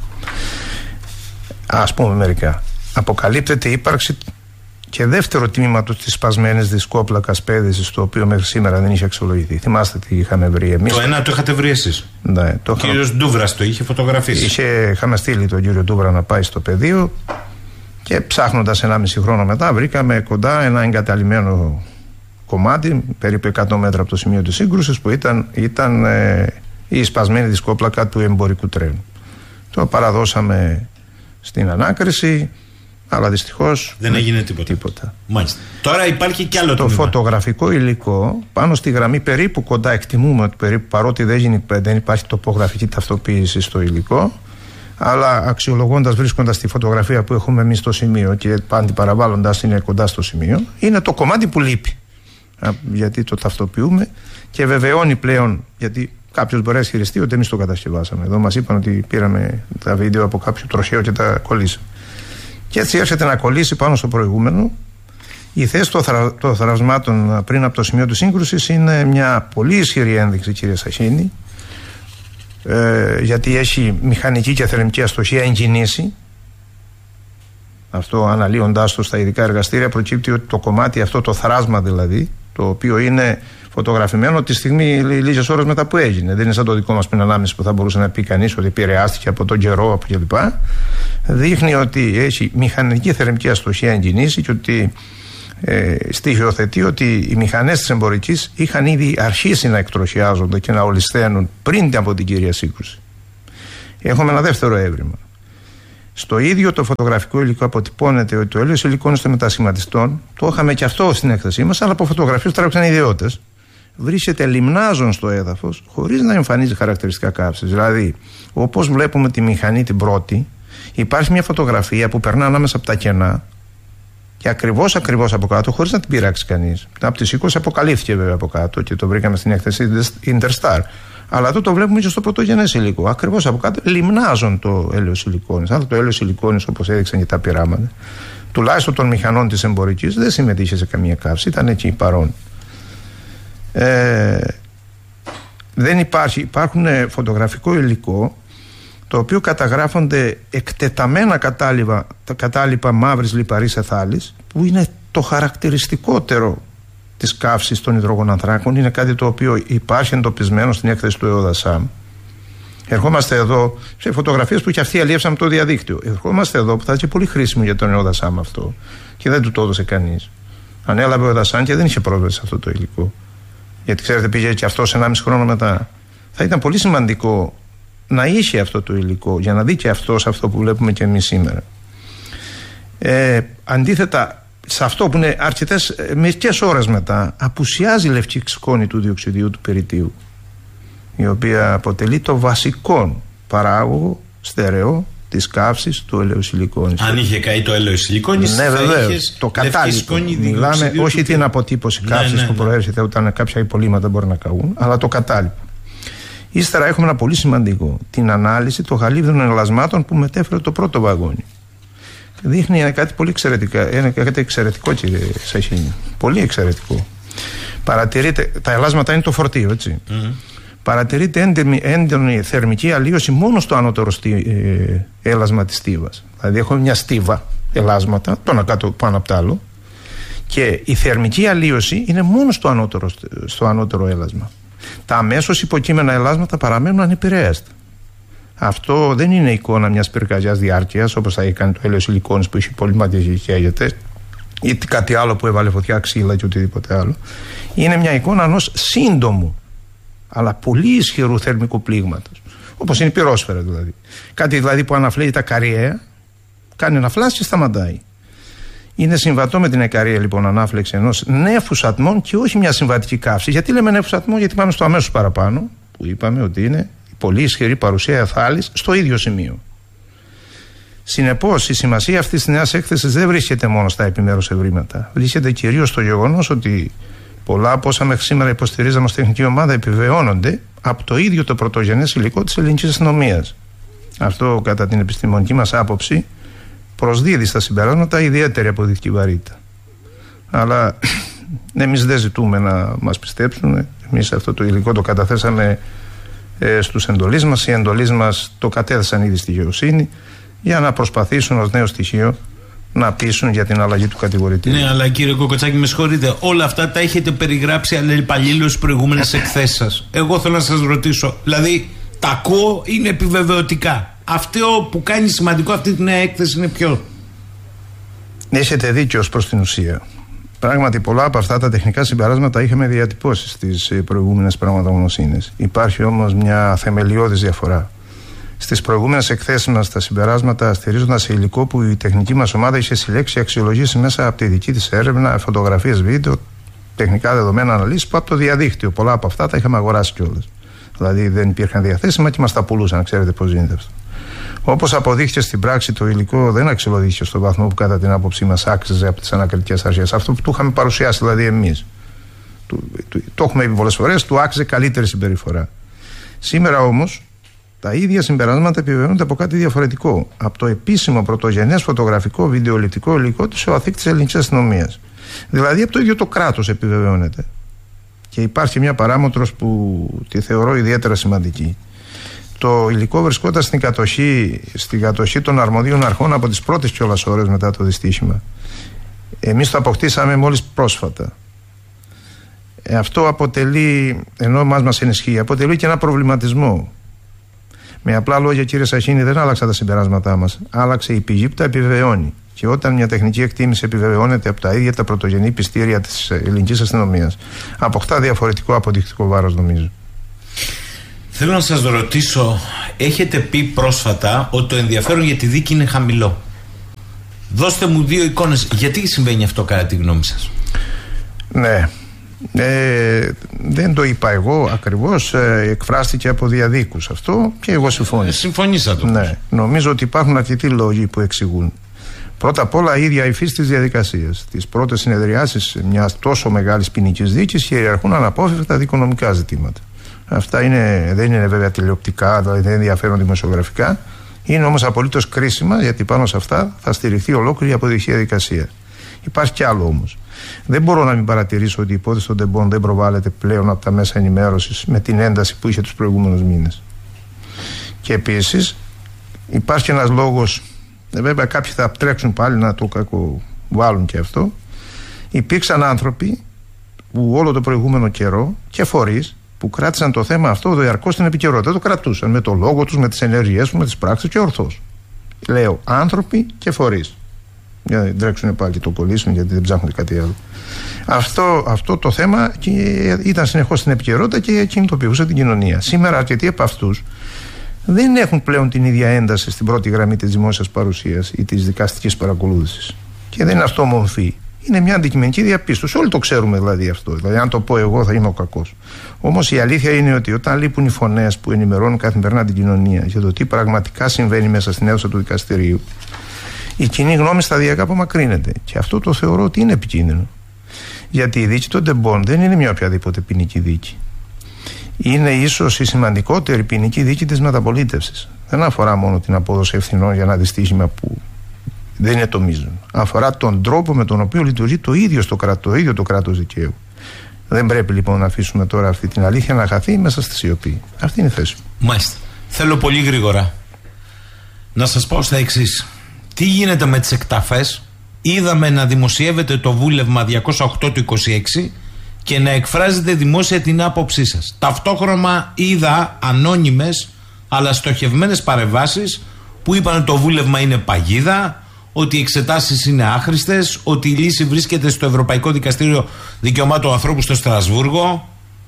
Ας πούμε μερικά. Αποκαλύπτεται η ύπαρξη και δεύτερο τμήματο της σπασμένης δισκόπλακας πέδησης, το οποίο μέχρι σήμερα δεν είχε αξιολογηθεί. Θυμάστε τι είχαμε βρει εμείς?
Το ένα το είχατε βρει εσείς?
Ναι, το
ο είχα... κύριος Ντούβρας το είχε φωτογραφίσει.
Είχε, είχαμε στείλει τον κύριο Ντούβρα να πάει στο πεδίο και ψάχνοντας ενάμιση χρόνο μετά βρήκαμε κοντά ένα εγκαταλειμμένο κομμάτι, περίπου εκατό μέτρα από το σημείο της σύγκρουσης, που ήταν, ήταν ε, η σπασμένη δισκόπλακα του εμπορικού τρένου. Το παραδώσαμε στην ανάκριση, αλλά δυστυχώς
δεν έγινε τίποτα.
τίποτα.
Μάλιστα. Τώρα υπάρχει κι άλλο
το
τμήμα.
φωτογραφικό υλικό πάνω στη γραμμή, περίπου κοντά, εκτιμούμε ότι περίπου, παρότι δεν, γίνει, δεν υπάρχει τοπογραφική ταυτοποίηση στο υλικό, αλλά αξιολογώντας, βρίσκοντας τη φωτογραφία που έχουμε εμείς στο σημείο και αντιπαραβάλλοντας είναι κοντά στο σημείο, είναι το κομμάτι που λείπει. Γιατί το ταυτοποιούμε και βεβαιώνει πλέον, γιατί κάποιος μπορεί να ισχυριστεί ότι εμείς το κατασκευάσαμε. Εδώ μας είπαν ότι πήραμε τα βίντεο από κάποιο τροχαίο και τα κολλήσαμε. Και έτσι έρχεται να κολλήσει πάνω στο προηγούμενο. Η θέση των θρα, το θραυσμάτων πριν από το σημείο της σύγκρουσης είναι μια πολύ ισχυρή ένδειξη, κύριε Σαχίνη, ε, γιατί έχει μηχανική και θερμική αστοχία εγκινήσει. Αυτό, αναλύοντάς το στα ειδικά εργαστήρια, προκύπτει ότι το κομμάτι αυτό, το θράσμα δηλαδή, το οποίο είναι φωτογραφημένο τη στιγμή λίγες ώρες μετά που έγινε. Δεν είναι σαν το δικό μας πριν ανάμεση που θα μπορούσε να πει κανείς ότι επηρεάστηκε από τον καιρό κλπ. Δείχνει ότι έχει μηχανική θερμική αστοχία εγκινήσει και ότι ε, στοιχειοθετεί ότι οι μηχανές της εμπορικής είχαν ήδη αρχίσει να εκτροχιάζονται και να ολισθαίνουν πριν από την κύρια σύγκρουση. Έχουμε ένα δεύτερο έβριμα. Στο ίδιο το φωτογραφικό υλικό αποτυπώνεται ότι το έλαιος σιλικόνης των μετασχηματιστών, το είχαμε και αυτό στην έκθεσή μας, αλλά από φωτογραφίες τράβηξαν ιδιώτες, βρίσκεται λιμνάζον στο έδαφος χωρίς να εμφανίζει χαρακτηριστικά καύσης. Δηλαδή, όπως βλέπουμε τη μηχανή την πρώτη, υπάρχει μια φωτογραφία που περνά ανάμεσα από τα κενά και ακριβώς ακριβώς από κάτω, χωρίς να την πειράξει κανείς. Από τις είκοσι αποκαλύφθηκε βέβαια από κάτω και το βρήκαμε στην έκθεση Interstar. Αλλά εδώ το βλέπουμε και στο πρωτογενές υλικό. Ακριβώς από κάτω λιμνάζουν το έλαιος σιλικόνης. Αλλά το έλαιος σιλικόνης, όπως έδειξαν και τα πειράματα, τουλάχιστον των μηχανών της εμπορικής, δεν συμμετείχε σε καμία καύση, ήταν εκεί παρόν. Ε, δεν υπάρχει, υπάρχουν φωτογραφικό υλικό το οποίο καταγράφονται εκτεταμένα κατάλοιπα, τα κατάλοιπα μαύρης λιπαρής εθάλης, που είναι το χαρακτηριστικότερο της καύσης των υδρογονανθράκων. Είναι κάτι το οποίο υπάρχει εντοπισμένο στην έκθεση του ΕΟΔΑΣΑΜ. Ερχόμαστε εδώ σε φωτογραφίες που και αυτοί αλλιεύσαν το διαδίκτυο. Ερχόμαστε εδώ που θα είναι πολύ χρήσιμο για τον ΕΟΔΑΣΑΜ αυτό και δεν του το έδωσε κανείς. Ανέλαβε ο ΕΟΔΑΣΑΜ και δεν είχε πρόσβαση σε αυτό το υλικό. Γιατί ξέρετε, πήγε και αυτό ενάμιση χρόνο μετά. Θα ήταν πολύ σημαντικό να είχε αυτό το υλικό για να δει και αυτό σε αυτό που βλέπουμε και εμείς σήμερα. Ε, αντίθετα, σε αυτό που είναι αρκετές μερικές ώρες μετά, απουσιάζει η λευκή σκόνη του διοξιδίου του περιττίου, η οποία αποτελεί το βασικό παράγωγο στερεό της καύσης του ελαιοσιλικόνης.
Αν είχε καεί το ελαιοσιλικόνης,
ναι, βεβαίως. Το κατάλοιπο. Μιλάμε όχι την αποτύπωση καύσης, ναι, ναι, που προέρχεται όταν κάποια υπολείμματα μπορεί να καούν, αλλά το κατάλοιπο. Ύστερα έχουμε ένα πολύ σημαντικό, την ανάλυση των χαλίβδινων ελασμάτων που μετέφερε το πρώτο βαγόνι. Δείχνει κάτι πολύ εξαιρετικό, είναι κάτι εξαιρετικό, κύριε Σαχίνη. Πολύ εξαιρετικό. Παρατηρείτε, τα ελάσματα είναι το φορτίο, έτσι. Mm-hmm. Παρατηρείται έντονη, έντονη θερμική αλλίωση μόνο στο ανώτερο στί, ε, έλασμα της στίβας. Δηλαδή έχουμε μια στίβα ελάσματα, το ένα κάτω πάνω από το άλλο, και η θερμική αλλίωση είναι μόνο στο ανώτερο, στο ανώτερο έλασμα. Τα αμέσως υποκείμενα ελάσματα παραμένουν ανεπηρέαστα. Αυτό δεν είναι εικόνα μιας πυρκαγιάς διάρκειας, όπως θα έκανε το έλαιος σιλικόνης που είχε πολυματίζει και καίγεται, ή κάτι άλλο που έβαλε φωτιά, ξύλα και οτιδήποτε άλλο. Είναι μια εικόνα ενός σύντομου αλλά πολύ ισχυρού θερμικού πλήγματος, όπως είναι η πυρόσφαιρα δηλαδή. Κάτι δηλαδή που αναφλέει τα καριαία, κάνει ένα φλάσ και σταματάει. Είναι συμβατό με την εκαρία λοιπόν ανάφλεξη ενός νέφους ατμών και όχι μια συμβατική καύση. Γιατί λέμε νέφους ατμών? Γιατί πάμε στο αμέσως παραπάνω, που είπαμε ότι είναι η πολύ ισχυρή παρουσία εθάλης στο ίδιο σημείο. Συνεπώς, η σημασία αυτής της νέας έκθεσης δεν βρίσκεται μόνο στα επιμέρους ευρήματα. Βρίσκεται κυρίως στο γεγονός ότι πολλά από όσα μέχρι σήμερα υποστηρίζαμε ως τεχνική ομάδα επιβεβαιώνονται από το ίδιο το πρωτογενές υλικό της ελληνικής αστυνομίας. Αυτό, κατά την επιστημονική μας άποψη, προσδίδει στα συμπεράσματα ιδιαίτερη αποδεικτική βαρύτητα. Αλλά εμείς δεν ζητούμε να μας πιστέψουν. Εμείς αυτό το υλικό το καταθέσαμε ε, στους εντολείς μας. Οι εντολείς μας το κατέθεσαν ήδη στη δικαιοσύνη για να προσπαθήσουν ως νέο στοιχείο να πείσουν για την αλλαγή του κατηγορητήριου.
Ναι, αλλά κύριε Κοκοτσάκη, με συγχωρείτε, όλα αυτά τα έχετε περιγράψει αλληλεπαλλήλως στις προηγούμενες εκθέσεις σας. Εγώ θέλω να σας ρωτήσω, δηλαδή τα ακούω, είναι επιβεβαιωτικά. Αυτό που κάνει σημαντικό αυτή τη νέα έκθεση είναι ποιο?
Έχετε δίκιο ως προς την ουσία. Πράγματι, πολλά από αυτά τα τεχνικά συμπεράσματα είχαμε διατυπώσει στις προηγούμενες πραγματογνωσύνες. Υπάρχει όμως μια θεμελιώδης διαφορά. Στις προηγούμενες εκθέσεις μας, τα συμπεράσματα στηρίζονταν σε υλικό που η τεχνική μας ομάδα είχε συλλέξει και αξιολογήσει μέσα από τη δική της έρευνα, φωτογραφίες, βίντεο, τεχνικά δεδομένα, αναλύσεις που από το διαδίκτυο. Πολλά από αυτά τα είχαμε αγοράσει κιόλας. Δηλαδή δεν υπήρχαν διαθέσιμα και μας τα πουλούσαν. Ξέρετε πώς γίνεται αυτό. Όπως αποδείχθηκε στην πράξη, το υλικό δεν αξιολογήθηκε στον βαθμό που κατά την άποψή μας άξιζε από τις ανακριτικές αρχές. Αυτό που του είχαμε παρουσιάσει δηλαδή εμείς. Το, το, το έχουμε πει πολλές φορές, του άξιζε καλύτερη συμπεριφορά. Σήμερα όμως τα ίδια συμπεράσματα επιβεβαιώνονται από κάτι διαφορετικό. Από το επίσημο πρωτογενές φωτογραφικό βιντεοληπτικό υλικό της ΟΑΘΙΚ της ελληνικής αστυνομίας. Δηλαδή από το ίδιο το κράτος επιβεβαιώνεται. Και υπάρχει μια παράμετρος που τη θεωρώ ιδιαίτερα σημαντική. Το υλικό βρισκόταν στην κατοχή, στην κατοχή των αρμοδίων αρχών από τις πρώτες κιόλας ώρες μετά το δυστύχημα. Εμείς το αποκτήσαμε μόλις πρόσφατα. Ε, αυτό αποτελεί, ενώ μας μας ενισχύει, αποτελεί και ένα προβληματισμό. Με απλά λόγια, κύριε Σαχίνη, δεν άλλαξαν τα συμπεράσματά μας. Άλλαξε η πηγή που τα επιβεβαιώνει. Και όταν μια τεχνική εκτίμηση επιβεβαιώνεται από τα ίδια τα πρωτογενή πιστήρια της ελληνικής αστυνομίας, αποκτά διαφορετικό αποδεικτικό βάρος, νομίζω.
Θέλω να σας ρωτήσω, έχετε πει πρόσφατα ότι το ενδιαφέρον για τη δίκη είναι χαμηλό. Δώστε μου δύο εικόνες. Γιατί συμβαίνει αυτό κατά τη γνώμη σας?
Ναι. Ε, δεν το είπα εγώ ακριβώς, ε, εκφράστηκε από διαδίκους αυτό και εγώ συμφώνησα.
Ε, συμφωνήσατε.
Ναι. Νομίζω ότι υπάρχουν αρκετοί λόγοι που εξηγούν. Πρώτα απ' όλα, η ίδια η φύση της διαδικασίας. Τις πρώτες συνεδριάσεις μιας τόσο μεγάλης ποινικής δίκης κυριαρχούν αναπόφευκτα δικονομικά ζητήματα. Αυτά είναι, δεν είναι βέβαια τηλεοπτικά, δηλαδή δεν ενδιαφέρον δημοσιογραφικά. Είναι όμως απολύτως κρίσιμα, γιατί πάνω σε αυτά θα στηριχθεί ολόκληρη η αποδεικτική διαδικασία. Υπάρχει κι άλλο όμως. Δεν μπορώ να μην παρατηρήσω ότι η υπόθεση των Ντεμπόν δεν προβάλλεται πλέον από τα μέσα ενημέρωσης με την ένταση που είχε τους προηγούμενους μήνες. Και επίσης υπάρχει ένας λόγος, βέβαια κάποιοι θα τρέξουν πάλι να το κακοβάλουν και αυτό. Υπήρξαν άνθρωποι που όλο το προηγούμενο καιρό και φορείς που κράτησαν το θέμα αυτό διαρκώς στην επικαιρότητα. Το κρατούσαν με το λόγο τους, με τις ενέργειές τους, με τις πράξεις και ορθώς. Λέω άνθρωποι και φορείς. Για να τρέξουν πάλι και το κολλήσουν, γιατί δεν ψάχνουν κάτι άλλο. Αυτό, αυτό το θέμα ήταν συνεχώς στην επικαιρότητα και κινητοποιούσε την κοινωνία. Σήμερα αρκετοί από αυτούς δεν έχουν πλέον την ίδια ένταση στην πρώτη γραμμή της δημόσιας παρουσίας ή της δικαστικής παρακολούθησης. Και δεν είναι αυτό μορφή. Είναι μια αντικειμενική διαπίστωση. Όλοι το ξέρουμε δηλαδή αυτό. Δηλαδή, αν το πω εγώ, θα είμαι ο κακός. Όμως η αλήθεια είναι ότι όταν λείπουν οι φωνές που ενημερώνουν καθημερινά την κοινωνία για το τι πραγματικά συμβαίνει μέσα στην αίθουσα του δικαστηρίου, η κοινή γνώμη σταδιακά απομακρύνεται. Και αυτό το θεωρώ ότι είναι επικίνδυνο. Γιατί η δίκη των Ντεμπόν δεν είναι μια οποιαδήποτε ποινική δίκη. Είναι ίσως η σημαντικότερη ποινική δίκη της μεταπολίτευσης. Δεν αφορά μόνο την απόδοση ευθυνών για ένα δυστύχημα που δεν είναι το μείζον. Αφορά τον τρόπο με τον οποίο λειτουργεί το ίδιο, στο κράτο, το ίδιο το κράτος δικαίου. Δεν πρέπει λοιπόν να αφήσουμε τώρα αυτή την αλήθεια να χαθεί μέσα στη σιωπή. Αυτή είναι η θέση μου.
Μάλιστα. Θέλω πολύ γρήγορα να σας πω στα εξής. Τι γίνεται με τις εκταφές? Είδαμε να δημοσιεύεται το βούλευμα διακόσια οκτώ του είκοσι έξι και να εκφράζετε δημόσια την άποψή σας. Ταυτόχρονα είδα ανώνυμες αλλά στοχευμένες παρεμβάσεις που είπαν ότι το βούλευμα είναι παγίδα, ότι οι εξετάσεις είναι άχρηστες, ότι η λύση βρίσκεται στο Ευρωπαϊκό Δικαστήριο Δικαιωμάτων Ανθρώπου στο Στρασβούργο.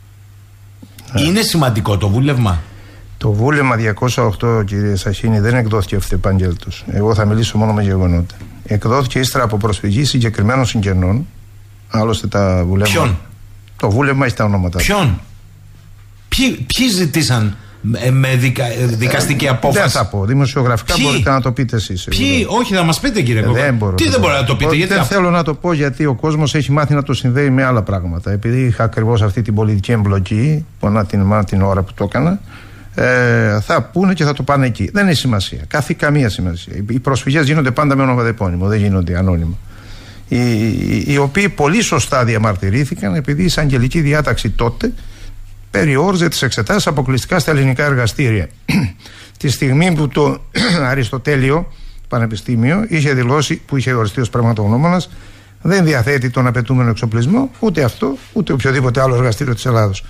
Ε. Είναι σημαντικό το βούλευμα?
Το βούλευμα διακόσια οκτώ, κύριε Σαχίνη, δεν εκδόθηκε ευθεπαγγέλτος. Εγώ θα μιλήσω μόνο με γεγονότα. Εκδόθηκε ύστερα από προσφυγή συγκεκριμένων συγγενών. Άλλωστε τα βουλεύματα.
Ποιον?
Το βούλευμα έχει τα ονόματα.
Ποιον? Ποιοι, ποιοι ζητήσαν με, με δικα, δικαστική απόφαση?
Δεν θα πω. Δημοσιογραφικά ποιοι? Μπορείτε να το πείτε εσείς.
Ποιοι? Όχι, θα μας πείτε, κύριε Κόκκα.
Δεν μπορώ.
Τι δεν μπορεί να το πείτε?
Γιατί δεν αυτό? Θέλω να το πω γιατί ο κόσμος έχει μάθει να το συνδέει με άλλα πράγματα. Επειδή είχα ακριβώς αυτή την πολιτική εμπλοκή, που ανά την, την ώρα που το έκανα, ε, θα πούνε και θα το πάνε εκεί. Δεν έχει σημασία. Καθή καμία σημασία. Οι προσφυγές γίνονται πάντα με ονοματεπώνυμο, δεν γίνονται ανώνυμα. Οι, οι, οι οποίοι πολύ σωστά διαμαρτυρήθηκαν επειδή η εισαγγελική διάταξη τότε περιόριζε τις εξετάσεις αποκλειστικά στα ελληνικά εργαστήρια. Τη στιγμή που το Αριστοτέλειο Πανεπιστήμιο είχε δηλώσει, που είχε οριστεί ως πραγματογνώμονας, δεν διαθέτει τον απαιτούμενο εξοπλισμό, ούτε αυτό, ούτε οποιοδήποτε άλλο εργαστήριο της Ελλάδος.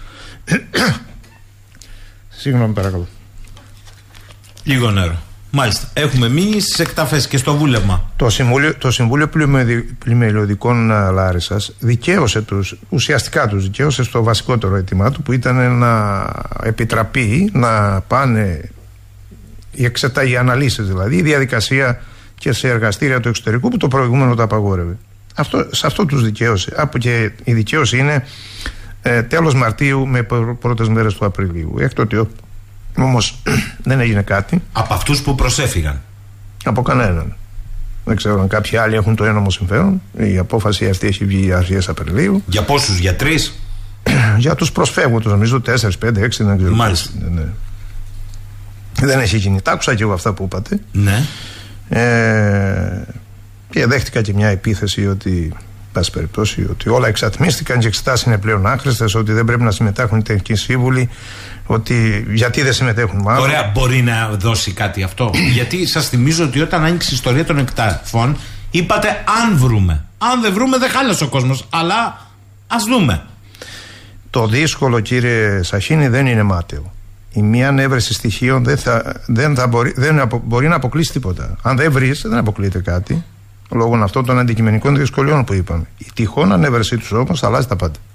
Συγγνώμη, παρακαλώ.
Λίγο νερό. Μάλιστα. Έχουμε μείνει στις εκταφές και στο βούλευμα.
Το Συμβούλιο, το Συμβούλιο Πλημελιωδικών Λάρισσας δικαίωσε τους, ουσιαστικά τους δικαίωσε στο βασικότερο αίτημά του, που ήταν να επιτραπεί να πάνε οι, εξετα, οι αναλύσεις, δηλαδή η διαδικασία και σε εργαστήρια του εξωτερικού που το προηγούμενο το απαγόρευε. Αυτό, σε αυτό τους δικαίωσε. Από και η δικαίωση είναι ε, τέλος Μαρτίου με πρώτες μέρες του Απριλίου. Έκτοτε όμως δεν έγινε κάτι.
Από αυτούς που προσέφυγαν?
Από κανέναν. Δεν ξέρω αν κάποιοι άλλοι έχουν το ένομο συμφέρον. Η απόφαση αυτή έχει βγει αρχές Απριλίου.
Για πόσους? Για τρεις?
Για τους προσφεύγοντες, νομίζω τέσσερις, πέντε, έξι, δεν ξέρω.
Μάλιστα.
Ναι, ναι. Δεν έχει γίνει. Τα άκουσα και εγώ αυτά που είπατε.
Ναι.
Ε, και δέχτηκα και μια επίθεση ότι, πάση περιπτώσει, ότι όλα εξατμίστηκαν και οι εξετάσεις είναι πλέον άχρηστες, ότι δεν πρέπει να συμμετέχουν οι τεχνικοί σύμβουλοι, ότι γιατί δεν συμμετέχουν μάλλον.
Ωραία, μπορεί να δώσει κάτι αυτό? Γιατί σας θυμίζω ότι όταν άνοιξε η ιστορία των εκταφών, είπατε αν βρούμε. Αν δεν βρούμε, δεν χάλασε ο κόσμος. Αλλά ας δούμε.
Το δύσκολο, κύριε Σαχίνη, δεν είναι μάταιο. Η μία ανέβρεση στοιχείων δεν, θα, δεν, θα μπορεί, δεν απο, μπορεί να αποκλείσει τίποτα. Αν δεν βρεις, δεν αποκλείεται κάτι. Λόγω αυτών των αντικειμενικών δυσκολιών που είπαμε. Η τυχόν ανέβρεσή του όμως αλλάζει τα πάντα.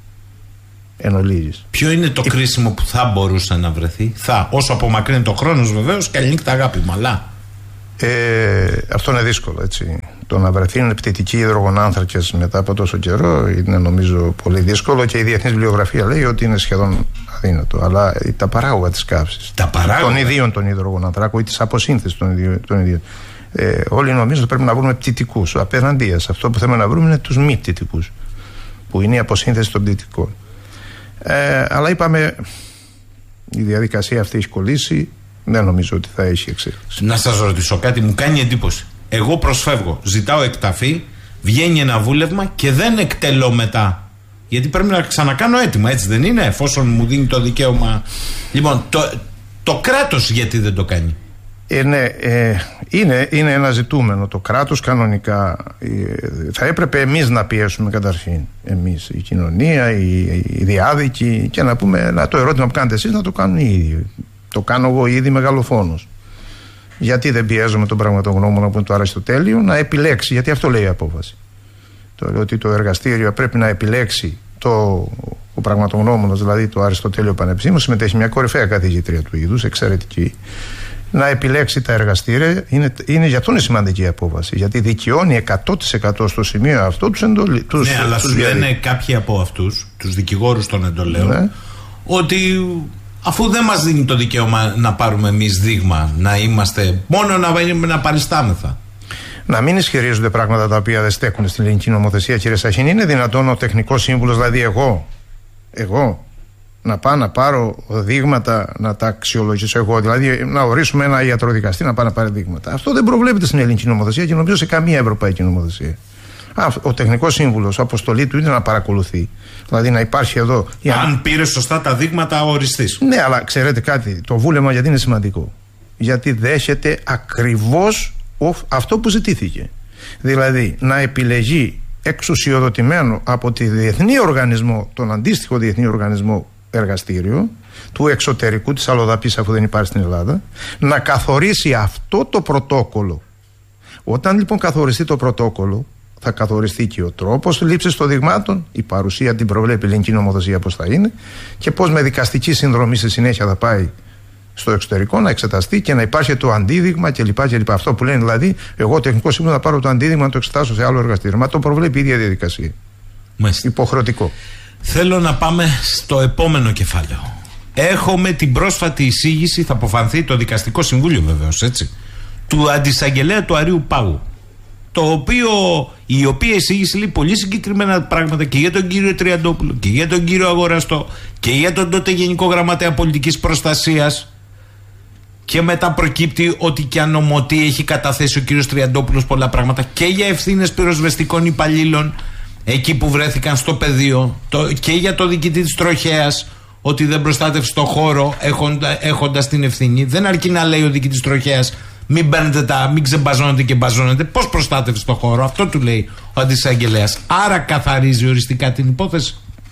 Εν ολίγης.
Ποιο είναι το κρίσιμο που θα μπορούσε να βρεθεί? Θα, όσο απομακρύνει το χρόνος βεβαίως, καλή νύχτα αγάπη μου, αλλά.
Ε, αυτό είναι δύσκολο, έτσι. Το να βρεθεί είναι πτυτικοί υδρογονάνθρακες μετά από τόσο καιρό είναι νομίζω πολύ δύσκολο και η διεθνής βιβλιογραφία λέει ότι είναι σχεδόν αδύνατο. Αλλά τα παράγωγα της καύσης,
τα παράγωγα
των ιδίων των υδρογονάνθρακων ή της αποσύνθεσης των ιδίων, των ιδίων. Ε, όλοι νομίζω ότι πρέπει να βρούμε πτυτικούς. Απέναντίας, αυτό που θέλουμε να βρούμε είναι τους μη πτυτικούς, που είναι η αποσύνθεση των πτυτικών. Ε, αλλά είπαμε, η διαδικασία αυτή έχει κολλήσει. Δεν νομίζω ότι θα έχει εξέλιξη.
Να σας ρωτήσω κάτι, μου κάνει εντύπωση. Εγώ προσφεύγω, ζητάω εκταφή, βγαίνει ένα βούλευμα και δεν εκτελώ μετά. Γιατί πρέπει να ξανακάνω έτοιμα, έτσι δεν είναι, εφόσον μου δίνει το δικαίωμα. Λοιπόν, το, το κράτος γιατί δεν το κάνει?
Ε, ναι, ε, είναι, είναι ένα ζητούμενο. Το κράτος κανονικά ε, θα έπρεπε εμείς να πιέσουμε καταρχήν. Εμείς, η κοινωνία, οι, οι διάδικοι, και να πούμε να, το ερώτημα που κάνετε εσείς να το κάνουν οι ίδιοι. Το κάνω εγώ ήδη μεγαλοφόνος. Γιατί δεν πιέζουμε τον πραγματογνώμονα που είναι το Αριστοτέλειο να επιλέξει, γιατί αυτό λέει η απόφαση. Το λέει ότι το εργαστήριο πρέπει να επιλέξει το, ο πραγματογνώμονας, δηλαδή το Αριστοτέλειο Πανεπιστήμιο, συμμετέχει μια κορυφαία καθηγήτρια του είδους, εξαιρετική, να επιλέξει τα εργαστήρια. Είναι, είναι, γι' αυτό είναι σημαντική η απόφαση. Γιατί δικαιώνει εκατό τοις εκατό στο σημείο αυτό τους εντολή. Τους,
ναι, τους, αλλά τους σου λένε κάποιοι από αυτούς, τους δικηγόρους των εντολέων, ναι, ότι αφού δεν μας δίνει το δικαίωμα να πάρουμε εμείς δείγμα, να είμαστε μόνο να, να παριστάμεθα.
Να μην ισχυρίζονται πράγματα τα οποία δεν στέκουν στην ελληνική νομοθεσία, κύριε Σαχίν. Είναι δυνατόν ο τεχνικός σύμβουλος, δηλαδή εγώ, εγώ, να πάω να πάρω δείγματα, να τα αξιολογήσω εγώ, δηλαδή να ορίσουμε ένα ιατροδικαστή να πάει να πάρει δείγματα? Αυτό δεν προβλέπεται στην ελληνική νομοθεσία και νομίζω σε καμία ευρωπαϊκή νομοθεσία. Ο τεχνικός σύμβουλος, αποστολή του είναι να παρακολουθεί. Δηλαδή να υπάρχει εδώ.
Αν πήρε σωστά τα δείγματα, οριστής.
Ναι, αλλά ξέρετε κάτι, το βούλευμα γιατί είναι σημαντικό? Γιατί δέχεται ακριβώς αυτό που ζητήθηκε. Δηλαδή να επιλεγεί εξουσιοδοτημένο από τη διεθνή οργανισμό, τον αντίστοιχο διεθνή οργανισμό εργαστήριο του εξωτερικού της αλλοδαπής, αφού δεν υπάρχει στην Ελλάδα, να καθορίσει αυτό το πρωτόκολλο. Όταν λοιπόν καθοριστεί το πρωτόκολλο, θα καθοριστεί και ο τρόπος λήψης των δειγμάτων, η παρουσία την προβλέπει η ελληνική νομοθεσία πώς θα είναι και πώς με δικαστική συνδρομή στη συνέχεια θα πάει στο εξωτερικό να εξεταστεί και να υπάρχει το αντίδειγμα κλπ. κλπ. Αυτό που λένε δηλαδή, εγώ τεχνικό σύμβουλο θα πάρω το αντίδειγμα να το εξετάσω σε άλλο εργαστήριο. Μα το προβλέπει η ίδια διαδικασία. Μάλιστα. Υποχρεωτικό.
Θέλω να πάμε στο επόμενο κεφάλαιο. Έχουμε την πρόσφατη εισήγηση, θα αποφανθεί το Δικαστικό Συμβούλιο βεβαίως, έτσι, του αντισαγγελέα του Αρείου Πάγου. Το οποίο, η οποία εισήγηση λέει πολύ συγκεκριμένα πράγματα και για τον κύριο Τριαντόπουλο και για τον κύριο Αγοραστό και για τον τότε Γενικό Γραμματέα Πολιτικής Προστασίας. Και μετά προκύπτει ότι και αν ομοτή έχει καταθέσει ο κύριος Τριαντόπουλος πολλά πράγματα και για ευθύνες πυροσβεστικών υπαλλήλων εκεί που βρέθηκαν στο πεδίο, το, και για το διοικητή της Τροχέας ότι δεν προστάτευσε το χώρο έχοντα, έχοντας την ευθύνη. Δεν αρκεί να λέει ο διοικητής Τροχέας μην παίρνετε τα, μην ξεμπαζώνετε και μπαζώνετε. Πώς προστάτευσε το χώρο? Αυτό του λέει ο αντισαγγελέας. Άρα καθαρίζει οριστικά την υπόθεση.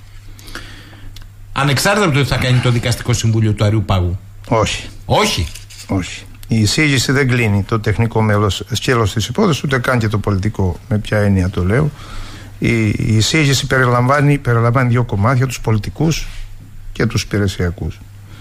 Ανεξάρτητα από το τι θα κάνει το Δικαστικό Συμβούλιο του Αρείου Πάγου.
Όχι.
Όχι.
Όχι. Η εισήγηση δεν κλείνει το τεχνικό μέλος, σκέλος της υπόθεσης, ούτε καν και το πολιτικό. Με ποια έννοια το λέω? Η, η εισήγηση περιλαμβάνει, περιλαμβάνει δύο κομμάτια, τους πολιτικούς και τους υπηρεσιακούς.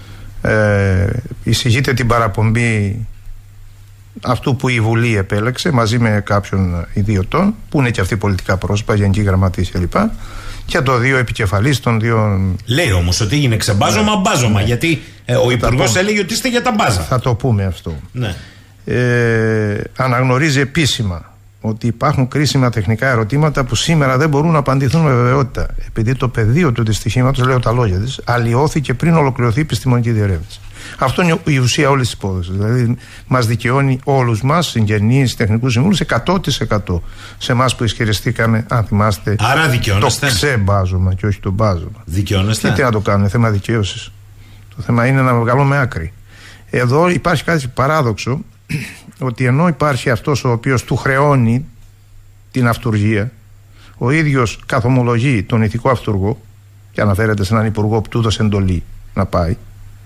Ε, εισηγείται την παραπομπή αυτού που η Βουλή επέλεξε μαζί με κάποιον ιδιωτών, που είναι και αυτοί πολιτικά πρόσωπα, γενικοί γραμματείς κλπ. Και το δύο επικεφαλής των δύο.
Λέει όμως ότι έγινε ξεμπάζωμα, ναι, μπάζωμα. Ναι. Γιατί ε, ο Υπουργός έλεγε ότι είστε για τα μπάζα.
Θα το πούμε αυτό.
Ναι.
Ε, αναγνωρίζει επίσημα ότι υπάρχουν κρίσιμα τεχνικά ερωτήματα που σήμερα δεν μπορούν να απαντηθούν με βεβαιότητα. Επειδή το πεδίο του δυστυχήματος, λέω τα λόγια της, αλλοιώθηκε πριν ολοκληρωθεί η επιστημονική διερεύνηση. Αυτό είναι η ουσία όλης της υπόθεσης. Δηλαδή, μας δικαιώνει όλους μας, συγγενείς, τεχνικούς συμβούλους, εκατό τοις εκατό σε εμάς που ισχυριστήκαμε, αν θυμάστε,
άρα δικαιώνεστε.
Το ξεμπάζωμα και όχι το μπάζωμα.
Δικαιώνεστε.
Και τι να το κάνουμε, θέμα δικαίωσης. Το θέμα είναι να βγάλουμε άκρη. Εδώ υπάρχει κάτι παράδοξο, ότι ενώ υπάρχει αυτός ο οποίος του χρεώνει την αυτουργία, ο ίδιος καθομολογεί τον ηθικό αυτουργό και αναφέρεται σε έναν υπουργό που του έδωσε εντολή να πάει,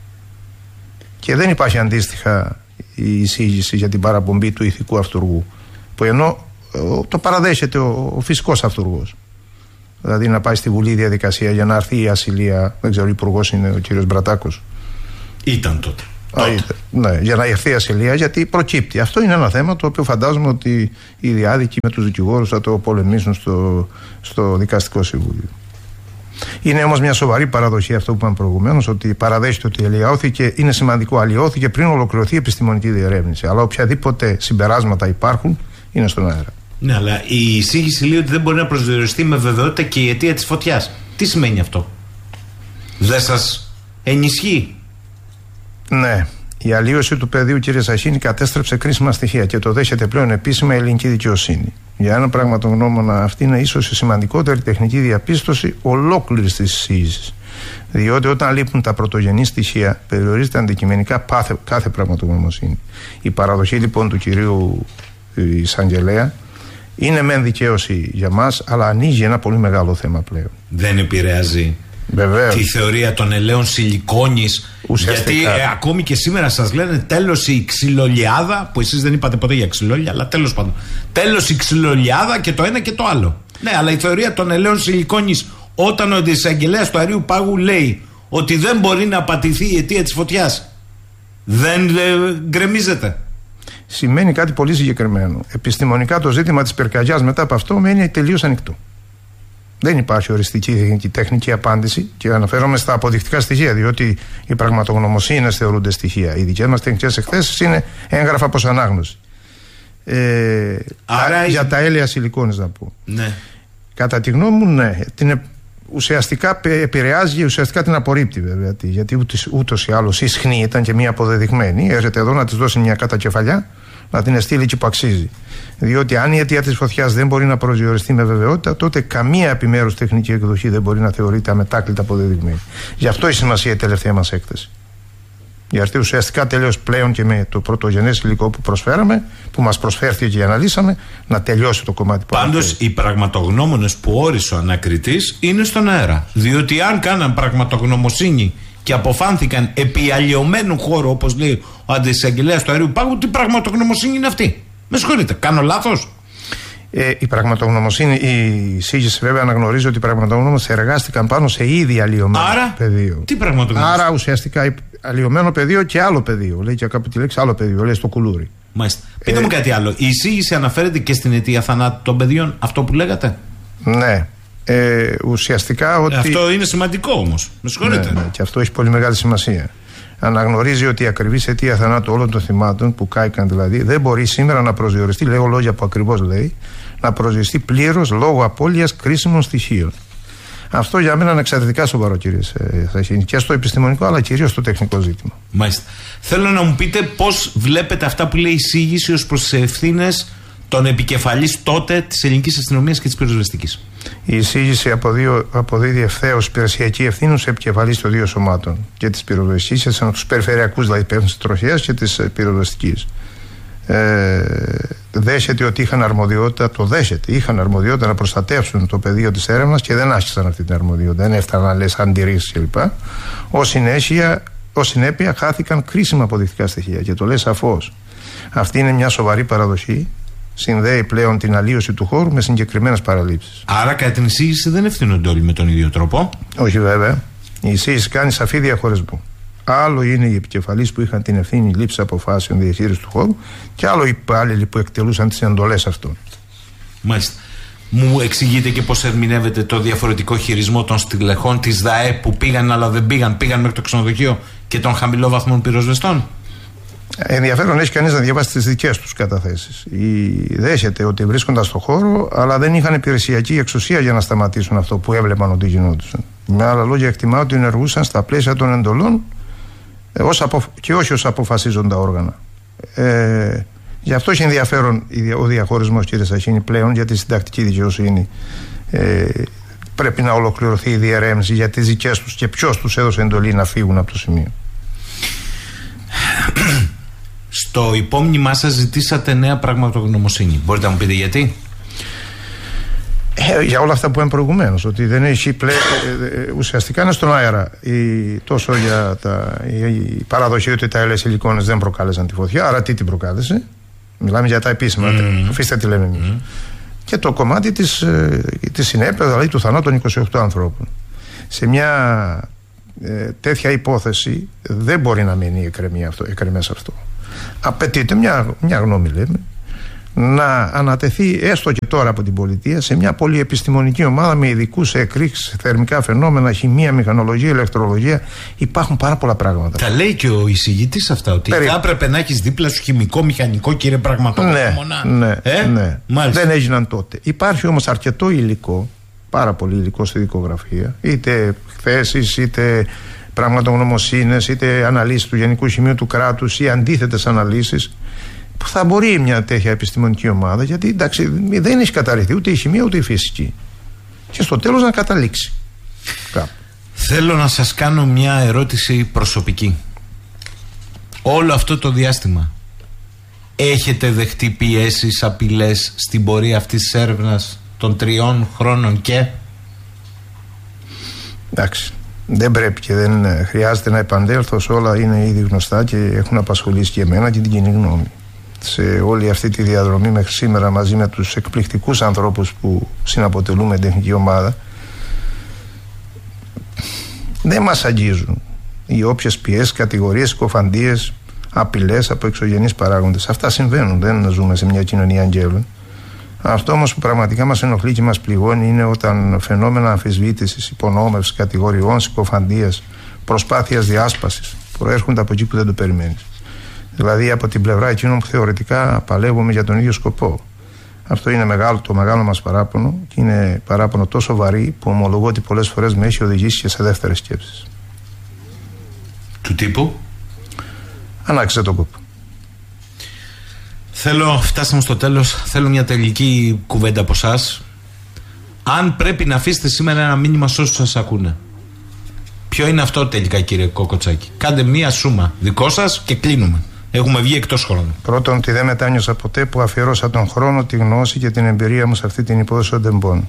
και δεν υπάρχει αντίστοιχα η εισήγηση για την παραπομπή του ηθικού αυτουργού, που ενώ το παραδέχεται ο, ο φυσικός αυτούργος. Δηλαδή να πάει στη Βουλή διαδικασία για να έρθει η ασυλία, δεν ξέρω, υπουργός είναι ο κύριος Μπρατάκος.
Ήταν τότε.
Α, ήταν, ναι, για να έρθει η ασυλία, γιατί προκύπτει. Αυτό είναι ένα θέμα το οποίο φαντάζομαι ότι οι διάδικοι με τους δικηγόρους θα το πολεμήσουν στο, στο Δικαστικό Συμβούλιο. Είναι όμως μια σοβαρή παραδοχή αυτό που είπαμε προηγουμένως, ότι παραδέχεται ότι αλλοιώθηκε, είναι σημαντικό, αλλοιώθηκε πριν ολοκληρωθεί η επιστημονική διερεύνηση. Αλλά οποιαδήποτε συμπεράσματα υπάρχουν είναι στον αέρα.
Ναι, αλλά η εισήγηση λέει ότι δεν μπορεί να προσδιοριστεί με βεβαιότητα και η αιτία της φωτιάς. Τι σημαίνει αυτό? Δεν σας ενισχύει?
Ναι. Η αλλίωση του πεδίου, κύριε Σαχίνη, κατέστρεψε κρίσιμα στοιχεία και το δέχεται πλέον επίσημα η ελληνική δικαιοσύνη. Για ένα πραγματογνώμονα, αυτή είναι ίσως η σημαντικότερη τεχνική διαπίστωση ολόκληρης της εισήγησης. Διότι όταν λείπουν τα πρωτογενή στοιχεία, περιορίζεται αντικειμενικά κάθε, κάθε πραγματογνωμοσύνη. Η παραδοχή λοιπόν του κυρίου εισαγγελέα είναι μεν δικαίωση για μας, αλλά ανοίγει ένα πολύ μεγάλο θέμα πλέον.
Δεν επηρεάζει
Βεβαίως.
τη θεωρία των ελαίων σιλικόνης? Γιατί ε, ακόμη και σήμερα σας λένε τέλος η ξυλολιάδα, που εσείς δεν είπατε ποτέ για ξυλόλια, αλλά τέλος πάντων. Τέλος η ξυλολιάδα και το ένα και το άλλο. Ναι, αλλά η θεωρία των ελαίων σιλικόνης, όταν ο εισαγγελέας του Αερίου Πάγου λέει ότι δεν μπορεί να απατηθεί η αιτία της φωτιάς, δεν ε, γκρεμίζεται?
Σημαίνει κάτι πολύ συγκεκριμένο. Επιστημονικά το ζήτημα της πυρκαγιάς μετά από αυτό μένει τελείως ανοιχτό. Δεν υπάρχει οριστική τεχνική απάντηση και αναφέρομαι στα αποδεικτικά στοιχεία, διότι οι πραγματογνωμοσύνες θεωρούνται στοιχεία. Οι δικές μας τεχνικές εκθέσεις είναι έγγραφα προς ανάγνωση. Ε, Άρα, για τα έλαια σιλικόνης να πω.
Ναι.
Κατά τη γνώμη μου, ναι. Την, ουσιαστικά επηρεάζει, ουσιαστικά την απορρίπτει βέβαια. Γιατί ούτως ή άλλως ισχνή ήταν και μία αποδεδειγμένη. Έρχεται εδώ να της δώσει μια κατακεφαλιά, να την εστείλει εκεί που αξίζει. Διότι αν η αιτία της φωτιάς δεν μπορεί να προσδιοριστεί με βεβαιότητα, τότε καμία επιμέρους τεχνική εκδοχή δεν μπορεί να θεωρείται αμετάκλητα αποδεδειγμένη. Γι' αυτό η σημασία η τελευταία μας έκθεση. Γιατί ουσιαστικά τελείως πλέον και με το πρωτογενές υλικό που προσφέραμε, που μας προσφέρθηκε και αναλύσαμε, να τελειώσει το κομμάτι που
Πάντως οι πραγματογνώμονες που όρισε ο ανακριτής είναι στον αέρα. Διότι αν κάναν πραγματογνωμοσύνη και αποφάνθηκαν επί αλλοιωμένου χώρου, όπως λέει ο αντισαγγελέας του Αερίου Πάγου, τι πραγματογνωμοσύνη είναι αυτή? Με συγχωρείτε, κάνω λάθος?
Ε, η πραγματογνωμοσύνη, η εισήγηση βέβαια αναγνωρίζει ότι οι πραγματογνώμονες εργάστηκαν πάνω σε ήδη αλλοιωμένο
Άρα,
πεδίο.
Τι πραγματογνωμοσύνη?
Άρα ουσιαστικά αλλοιωμένο πεδίο και άλλο πεδίο. Λέει και κάπου τη λέξη άλλο πεδίο, λέει στο κουλούρι.
Μάλιστα. Πείτε
ε,
μου κάτι άλλο. Η εισήγηση αναφέρεται και στην αιτία θανάτου των παιδιών, αυτό που λέγατε?
Ναι. Ε, ουσιαστικά ότι.
Αυτό είναι σημαντικό όμως. Με συγχωρείτε.
Ναι, ναι, και αυτό έχει πολύ μεγάλη σημασία. Αναγνωρίζει ότι η ακριβής αιτία θανάτου όλων των θυμάτων που κάηκαν δηλαδή δεν μπορεί σήμερα να προσδιοριστεί, λέω λόγια που ακριβώς λέει, να προσδιοριστεί πλήρως λόγω απώλειας κρίσιμων στοιχείων. Αυτό για μένα είναι εξαιρετικά σοβαρό, κύριε Σαχίνη, και στο επιστημονικό αλλά κυρίως στο τεχνικό ζήτημα.
Μάλιστα. Θέλω να μου πείτε πώς βλέπετε αυτά που λέει η εισήγηση ως προς τις ευθύνες των επικεφαλής τότε της ελληνικής αστυνομίας και της πυροσβεστικής.
Η εισήγηση αποδίδει ευθέως υπηρεσιακή ευθύνη σε επικεφαλής των δύο σωμάτων, και της πυροσβεστικής και τους περιφερειακούς, δηλαδή υπεύθυνους της τροχέας και της πυροσβεστικής. Ε, δέχεται ότι είχαν αρμοδιότητα, το δέχεται, είχαν αρμοδιότητα να προστατεύσουν το πεδίο της έρευνας και δεν άσκησαν αυτή την αρμοδιότητα. Δεν έφταναν να λες αντιρρήσεις κλπ. Ως συνέχεια, ως συνέπεια χάθηκαν κρίσιμα αποδεικτικά στοιχεία και το λέει σαφώς. Αυτή είναι μια σοβαρή παραδοχή. Συνδέει πλέον την αλλίωση του χώρου με συγκεκριμένες παραλήψεις.
Άρα, κατά την εισήγηση δεν ευθύνονται όλοι με τον ίδιο τρόπο.
Όχι, βέβαια. Η εισήγηση κάνει σαφή διαχωρισμό. Άλλο είναι οι επικεφαλείς που είχαν την ευθύνη λήψη αποφάσεων διαχείριση του χώρου, και άλλο οι υπάλληλοι που εκτελούσαν τις εντολές αυτών.
Μάλιστα. Μου εξηγείτε και πώς ερμηνεύεται το διαφορετικό χειρισμό των στελεχών της ΔΑΕ που πήγαν αλλά δεν πήγαν, πήγαν μέχρι το ξενοδοχείο, και των χαμηλόβαθμων πυροσβεστών?
Ενδιαφέρον έχει κανείς να διαβάσει τις δικές τους καταθέσεις. Δέχεται ότι βρίσκονταν στον χώρο, αλλά δεν είχαν υπηρεσιακή εξουσία για να σταματήσουν αυτό που έβλεπαν ότι γινόντουσαν. Με άλλα λόγια, εκτιμά ότι ενεργούσαν στα πλαίσια των εντολών ως απο... και όχι ως αποφασίζοντα όργανα. Ε, γι' αυτό έχει ενδιαφέρον ο διαχωρισμός, κύριε Σαχίνη, πλέον για τη συντακτική δικαιοσύνη. Ε, πρέπει να ολοκληρωθεί η διερεύνηση για τις δικές τους και ποιος τους έδωσε εντολή να φύγουν από το σημείο.
Στο υπόμνημά σας ζητήσατε νέα πραγματογνωμοσύνη. Μπορείτε να μου πείτε γιατί?
Ε, για όλα αυτά που είπαμε προηγουμένως, ότι δεν έχει πλέον. Ε, ουσιαστικά είναι στον αέρα. Η, τόσο για τα, η, η παραδοχή ότι τα έλαια σιλικόνες δεν προκάλεσαν τη φωτιά. Άρα τι την προκάλεσε? Μιλάμε για τα επίσημα, mm. αφήστε τι λέμε εμείς. Mm. Και το κομμάτι της, της συνέπειας, δηλαδή του θανάτου των είκοσι οκτώ ανθρώπων. Σε μια ε, τέτοια υπόθεση δεν μπορεί να μείνει εκκρεμές αυτό. Απαιτείται μια, μια γνώμη, λέμε, να ανατεθεί έστω και τώρα από την πολιτεία σε μια πολυεπιστημονική ομάδα με ειδικούς σε εκρήξεις, θερμικά φαινόμενα, χημεία, μηχανολογία, ηλεκτρολογία. Υπάρχουν πάρα πολλά πράγματα.
Τα λέει και ο εισηγητής αυτά, ότι Περί... θα έπρεπε να έχεις δίπλα σου χημικό, μηχανικό, κύριε πραγματογνώμονα.
Ναι, ναι, ε? ναι. Δεν έγιναν τότε. Υπάρχει όμως αρκετό υλικό, πάρα πολύ υλικό στη δικογραφία, είτε θέσεις, είτε πραγματογνωμοσύνες, είτε αναλύσεις του Γενικού Σημείου του Κράτους ή αντίθετες αναλύσεις, που θα μπορεί μια τέτοια επιστημονική ομάδα, γιατί εντάξει, δεν έχει καταρριφθεί ούτε η χημεία ούτε η φυσική, και στο τέλος να καταλήξει κάπου.
Θέλω να σας κάνω μια ερώτηση προσωπική. Όλο αυτό το διάστημα έχετε δεχτεί πιέσεις, απειλές στην πορεία αυτής της έρευνας των τριών χρόνων και...
Εντάξει, δεν πρέπει και δεν χρειάζεται να επανέλθω σε όλα, είναι ήδη γνωστά και έχουν απασχολήσει και εμένα και την κοινή γνώμη. Σε όλη αυτή τη διαδρομή μέχρι σήμερα, μαζί με τους εκπληκτικούς ανθρώπους που συναποτελούμε τεχνική ομάδα, δεν μας αγγίζουν οι όποιες πιέσεις, κατηγορίες, συκοφαντίες, απειλές από εξωγενείς παράγοντες. Αυτά συμβαίνουν, δεν ζούμε σε μια κοινωνία αγγέλων. Αυτό όμως που πραγματικά μας ενοχλεί και μας πληγώνει είναι όταν φαινόμενα αμφισβήτησης, υπονόμευσης, κατηγοριών, συκοφαντίας, προσπάθειας διάσπασης προέρχονται από εκεί που δεν το περιμένεις. Δηλαδή από την πλευρά εκείνων που θεωρητικά παλεύουμε για τον ίδιο σκοπό. Αυτό είναι μεγάλο, το μεγάλο μας παράπονο, και είναι παράπονο τόσο βαρύ που ομολογώ ότι πολλές φορές με έχει οδηγήσει και σε δεύτερες σκέψεις.
Του τύπου?
Ανάξιζε τον κόπο.
Θέλω, φτάσαμε στο τέλος, θέλω μια τελική κουβέντα από εσάς. Αν πρέπει να αφήσετε σήμερα ένα μήνυμα σε όσους σας ακούνε, ποιο είναι αυτό τελικά, κύριε Κοκοτσάκη? Κάντε μία σούμα δικό σας και κλείνουμε. Έχουμε βγει εκτός χρόνου.
Πρώτον, ότι δεν μετάνιωσα ποτέ που αφιερώσα τον χρόνο, τη γνώση και την εμπειρία μου σε αυτή την υπόθεση των τεμπών.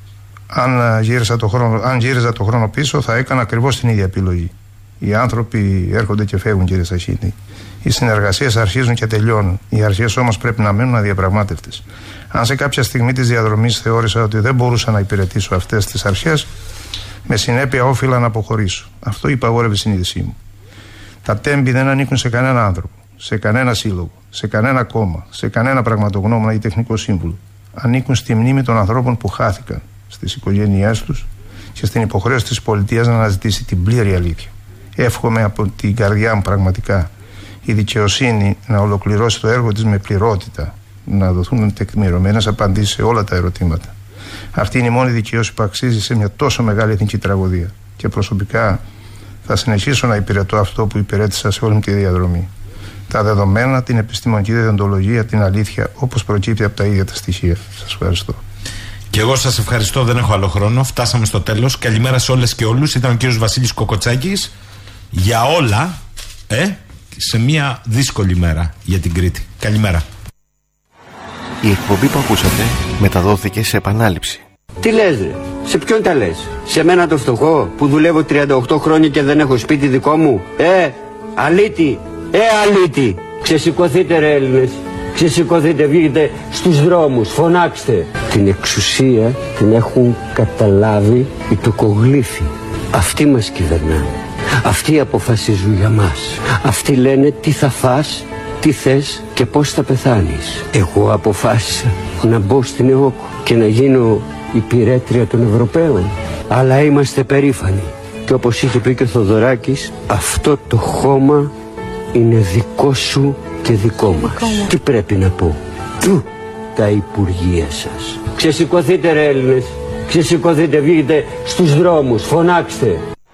Αν γύριζα το χρόνο, αν γύριζα το χρόνο πίσω, θα έκανα ακριβώς την ίδια επιλογή. Οι άνθρωποι έρχονται και φεύγουν, κύριε Σαχίνη. Οι συνεργασίες αρχίζουν και τελειώνουν. Οι αρχές όμως πρέπει να μένουν αδιαπραγμάτευτες. Αν σε κάποια στιγμή της διαδρομής θεώρησα ότι δεν μπορούσα να υπηρετήσω αυτές τις αρχές, με συνέπεια όφιλα να αποχωρήσω. Αυτό υπαγόρευε η συνείδησή μου. Τα τέμπη δεν ανήκουν σε κανένα άνθρωπο, σε κανένα σύλλογο, σε κανένα κόμμα, σε κανένα πραγματογνώμονα ή τεχνικό σύμβουλο. Ανήκουν στη μνήμη των ανθρώπων που χάθηκαν, στις οικογένειές τους και στην υποχρέωση της πολιτείας να αναζητήσει την πλήρη αλήθεια. Εύχομαι από την καρδιά μου πραγματικά η δικαιοσύνη να ολοκληρώσει το έργο της με πληρότητα, να δοθούν τεκμηρωμένες απαντήσεις σε όλα τα ερωτήματα. Αυτή είναι η μόνη δικαίωση που αξίζει σε μια τόσο μεγάλη εθνική τραγωδία. Και προσωπικά θα συνεχίσω να υπηρετώ αυτό που υπηρέτησα σε όλη μου τη διαδρομή. Τα δεδομένα, την επιστημονική διοντολογία, την αλήθεια, όπως προκύπτει από τα ίδια τα στοιχεία. Σας ευχαριστώ.
Και εγώ σας ευχαριστώ, δεν έχω άλλο χρόνο. Φτάσαμε στο τέλος. Καλημέρα σε όλες και όλους. Ήταν ο κύριος Βασίλης Κοκοτσάκης. Για όλα, ε, σε μια δύσκολη μέρα για την Κρήτη. Καλημέρα.
Η εκπομπή που ακούσατε μεταδόθηκε σε επανάληψη.
Τι λες ρε, σε ποιον τα λες? Σε μένα το φτωχό που δουλεύω τριάντα οκτώ χρόνια και δεν έχω σπίτι δικό μου? Ε, αλήτη, ε αλήτη. Ξεσηκωθείτε ρε Έλληνες, ξεσηκωθείτε, βγείτε στους δρόμους, φωνάξτε. Την εξουσία την έχουν καταλάβει οι τοκογλύφοι. Αυτοί μας κυβερνάνε, αυτοί αποφασίζουν για μας. Αυτοί λένε τι θα φας, τι θες και πώς θα πεθάνεις. Εγώ αποφάσισα να μπω στην ΕΟΚ και να γίνω υπηρέτρια των Ευρωπαίων. Αλλά είμαστε περήφανοι. Και όπως είχε πει και ο Θοδωράκης, αυτό το χώμα είναι δικό σου και δικό μας. Δικό τι πρέπει να πω? Του τα υπουργεία σας. Ξεσηκωθείτε ρε Έλληνες, ξεσηκωθείτε, βγείτε στους δρόμους, φωνάξτε.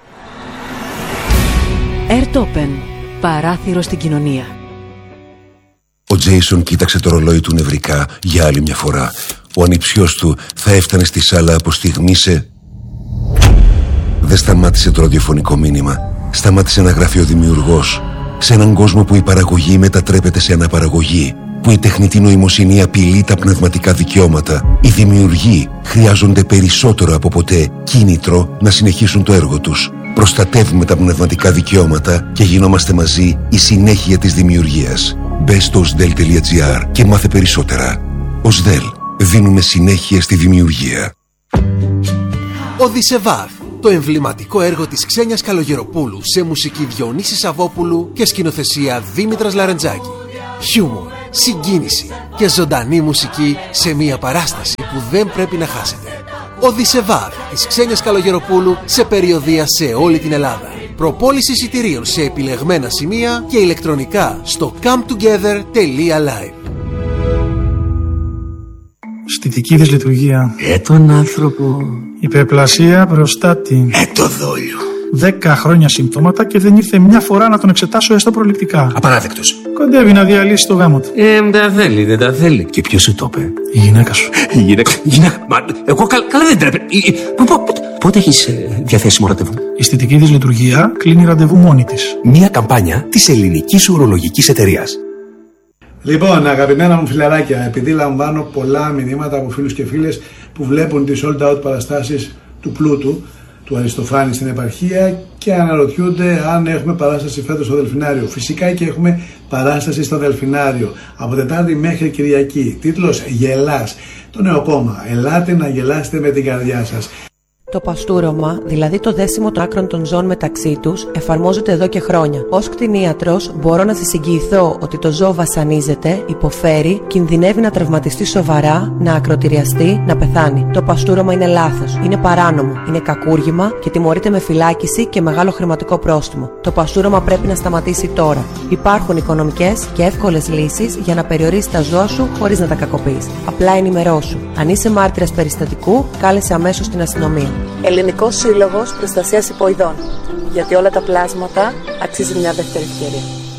Airtopen, παράθυρο στην κοινωνία.
Ο Τζέισον κοίταξε το ρολόι του νευρικά για άλλη μια φορά. Ο ανιψιός του θα έφτανε στη σάλα από στιγμή σε... Δεν σταμάτησε το ραδιοφωνικό μήνυμα. Σταμάτησε να γράφει ο δημιουργός. Σε έναν κόσμο που η παραγωγή μετατρέπεται σε αναπαραγωγή, που η τεχνητή νοημοσύνη απειλεί τα πνευματικά δικαιώματα, οι δημιουργοί χρειάζονται περισσότερο από ποτέ κίνητρο να συνεχίσουν το έργο τους. Προστατεύουμε τα πνευματικά δικαιώματα και γινόμαστε μαζί η συνέχεια της δημιουργίας. Μπες στο οσδέλ τελεία τζι άρ και μάθε περισσότερα. οσδέλ. Δίνουμε συνέχεια στη δημιουργία.
Οδυσσεβάρ. Το εμβληματικό έργο της Ξένιας Καλογεροπούλου σε μουσική Διονύση Σαββόπουλου και σκηνοθεσία Δήμητρας Λαρεντζάκη. Χιούμορ, συγκίνηση και ζωντανή μουσική σε μια παράσταση που δεν πρέπει να χάσετε. Οδυσσεβάρ της Ξένιας Καλογεροπούλου σε περιοδεία σε όλη την Ελλάδα. Προπόληση εισιτηρίων σε επιλεγμένα σημεία και ηλεκτρονικά στο come together τελεία live.
Στιτική δυσλειτουργία.
Ε, τον άνθρωπο.
Υπερπλασία προστάτη.
Ε, το δόλιο.
Δέκα χρόνια συμπτώματα και δεν ήρθε μια φορά να τον εξετάσω έστω προληπτικά.
Απαράδεκτος.
Κοντεύει να διαλύσει το γάμο του.
Ε, δεν τα θέλει, δεν τα θέλει. Και ποιος σου το είπε?
Η γυναίκα σου.
Η γυναίκα. Η γυναίκα. Μα, εγώ καλά, καλά δεν τρέπε. Πότε έχεις ε, διαθέσιμο ραντεβού?
Η στιτική δυσλειτουργία κλείνει ραντεβού μόνη της.
Μια καμπάνια της ελληνικής ουρολογικής εταιρείας.
Λοιπόν, αγαπημένα μου φιλαράκια, επειδή λαμβάνω πολλά μηνύματα από φίλους και φίλες που βλέπουν τις sold out παραστάσεις του Πλούτου, του Αριστοφάνη στην επαρχία και αναρωτιούνται αν έχουμε παράσταση φέτος στο Δελφινάριο. Φυσικά και έχουμε παράσταση στο Δελφινάριο από Τετάρτη μέχρι Κυριακή. Τίτλος «Γελάς». Το νέο κόμμα. Ελάτε να γελάσετε με την καρδιά σας.
Το παστούρωμα, δηλαδή το δέσιμο των άκρων των ζώων μεταξύ τους, εφαρμόζεται εδώ και χρόνια. Ως κτηνίατρος, μπορώ να σας εγγυηθώ ότι το ζώο βασανίζεται, υποφέρει, κινδυνεύει να τραυματιστεί σοβαρά, να ακροτηριαστεί, να πεθάνει. Το παστούρωμα είναι λάθος, είναι παράνομο, είναι κακούργημα και τιμωρείται με φυλάκιση και μεγάλο χρηματικό πρόστιμο. Το παστούρωμα πρέπει να σταματήσει τώρα. Υπάρχουν οικονομικές και εύκολες λύσεις για να περιορίσεις τα ζώα σου χωρίς να τα κακοποιείς. Απλά ενημερώσου. Αν είσαι μάρτυρας περιστατικού, κάλεσε αμέσως την αστυνομία. Ελληνικός Σύλλογος Προστασίας Υποειδών. Γιατί όλα τα πλάσματα αξίζει μια δεύτερη ευκαιρία.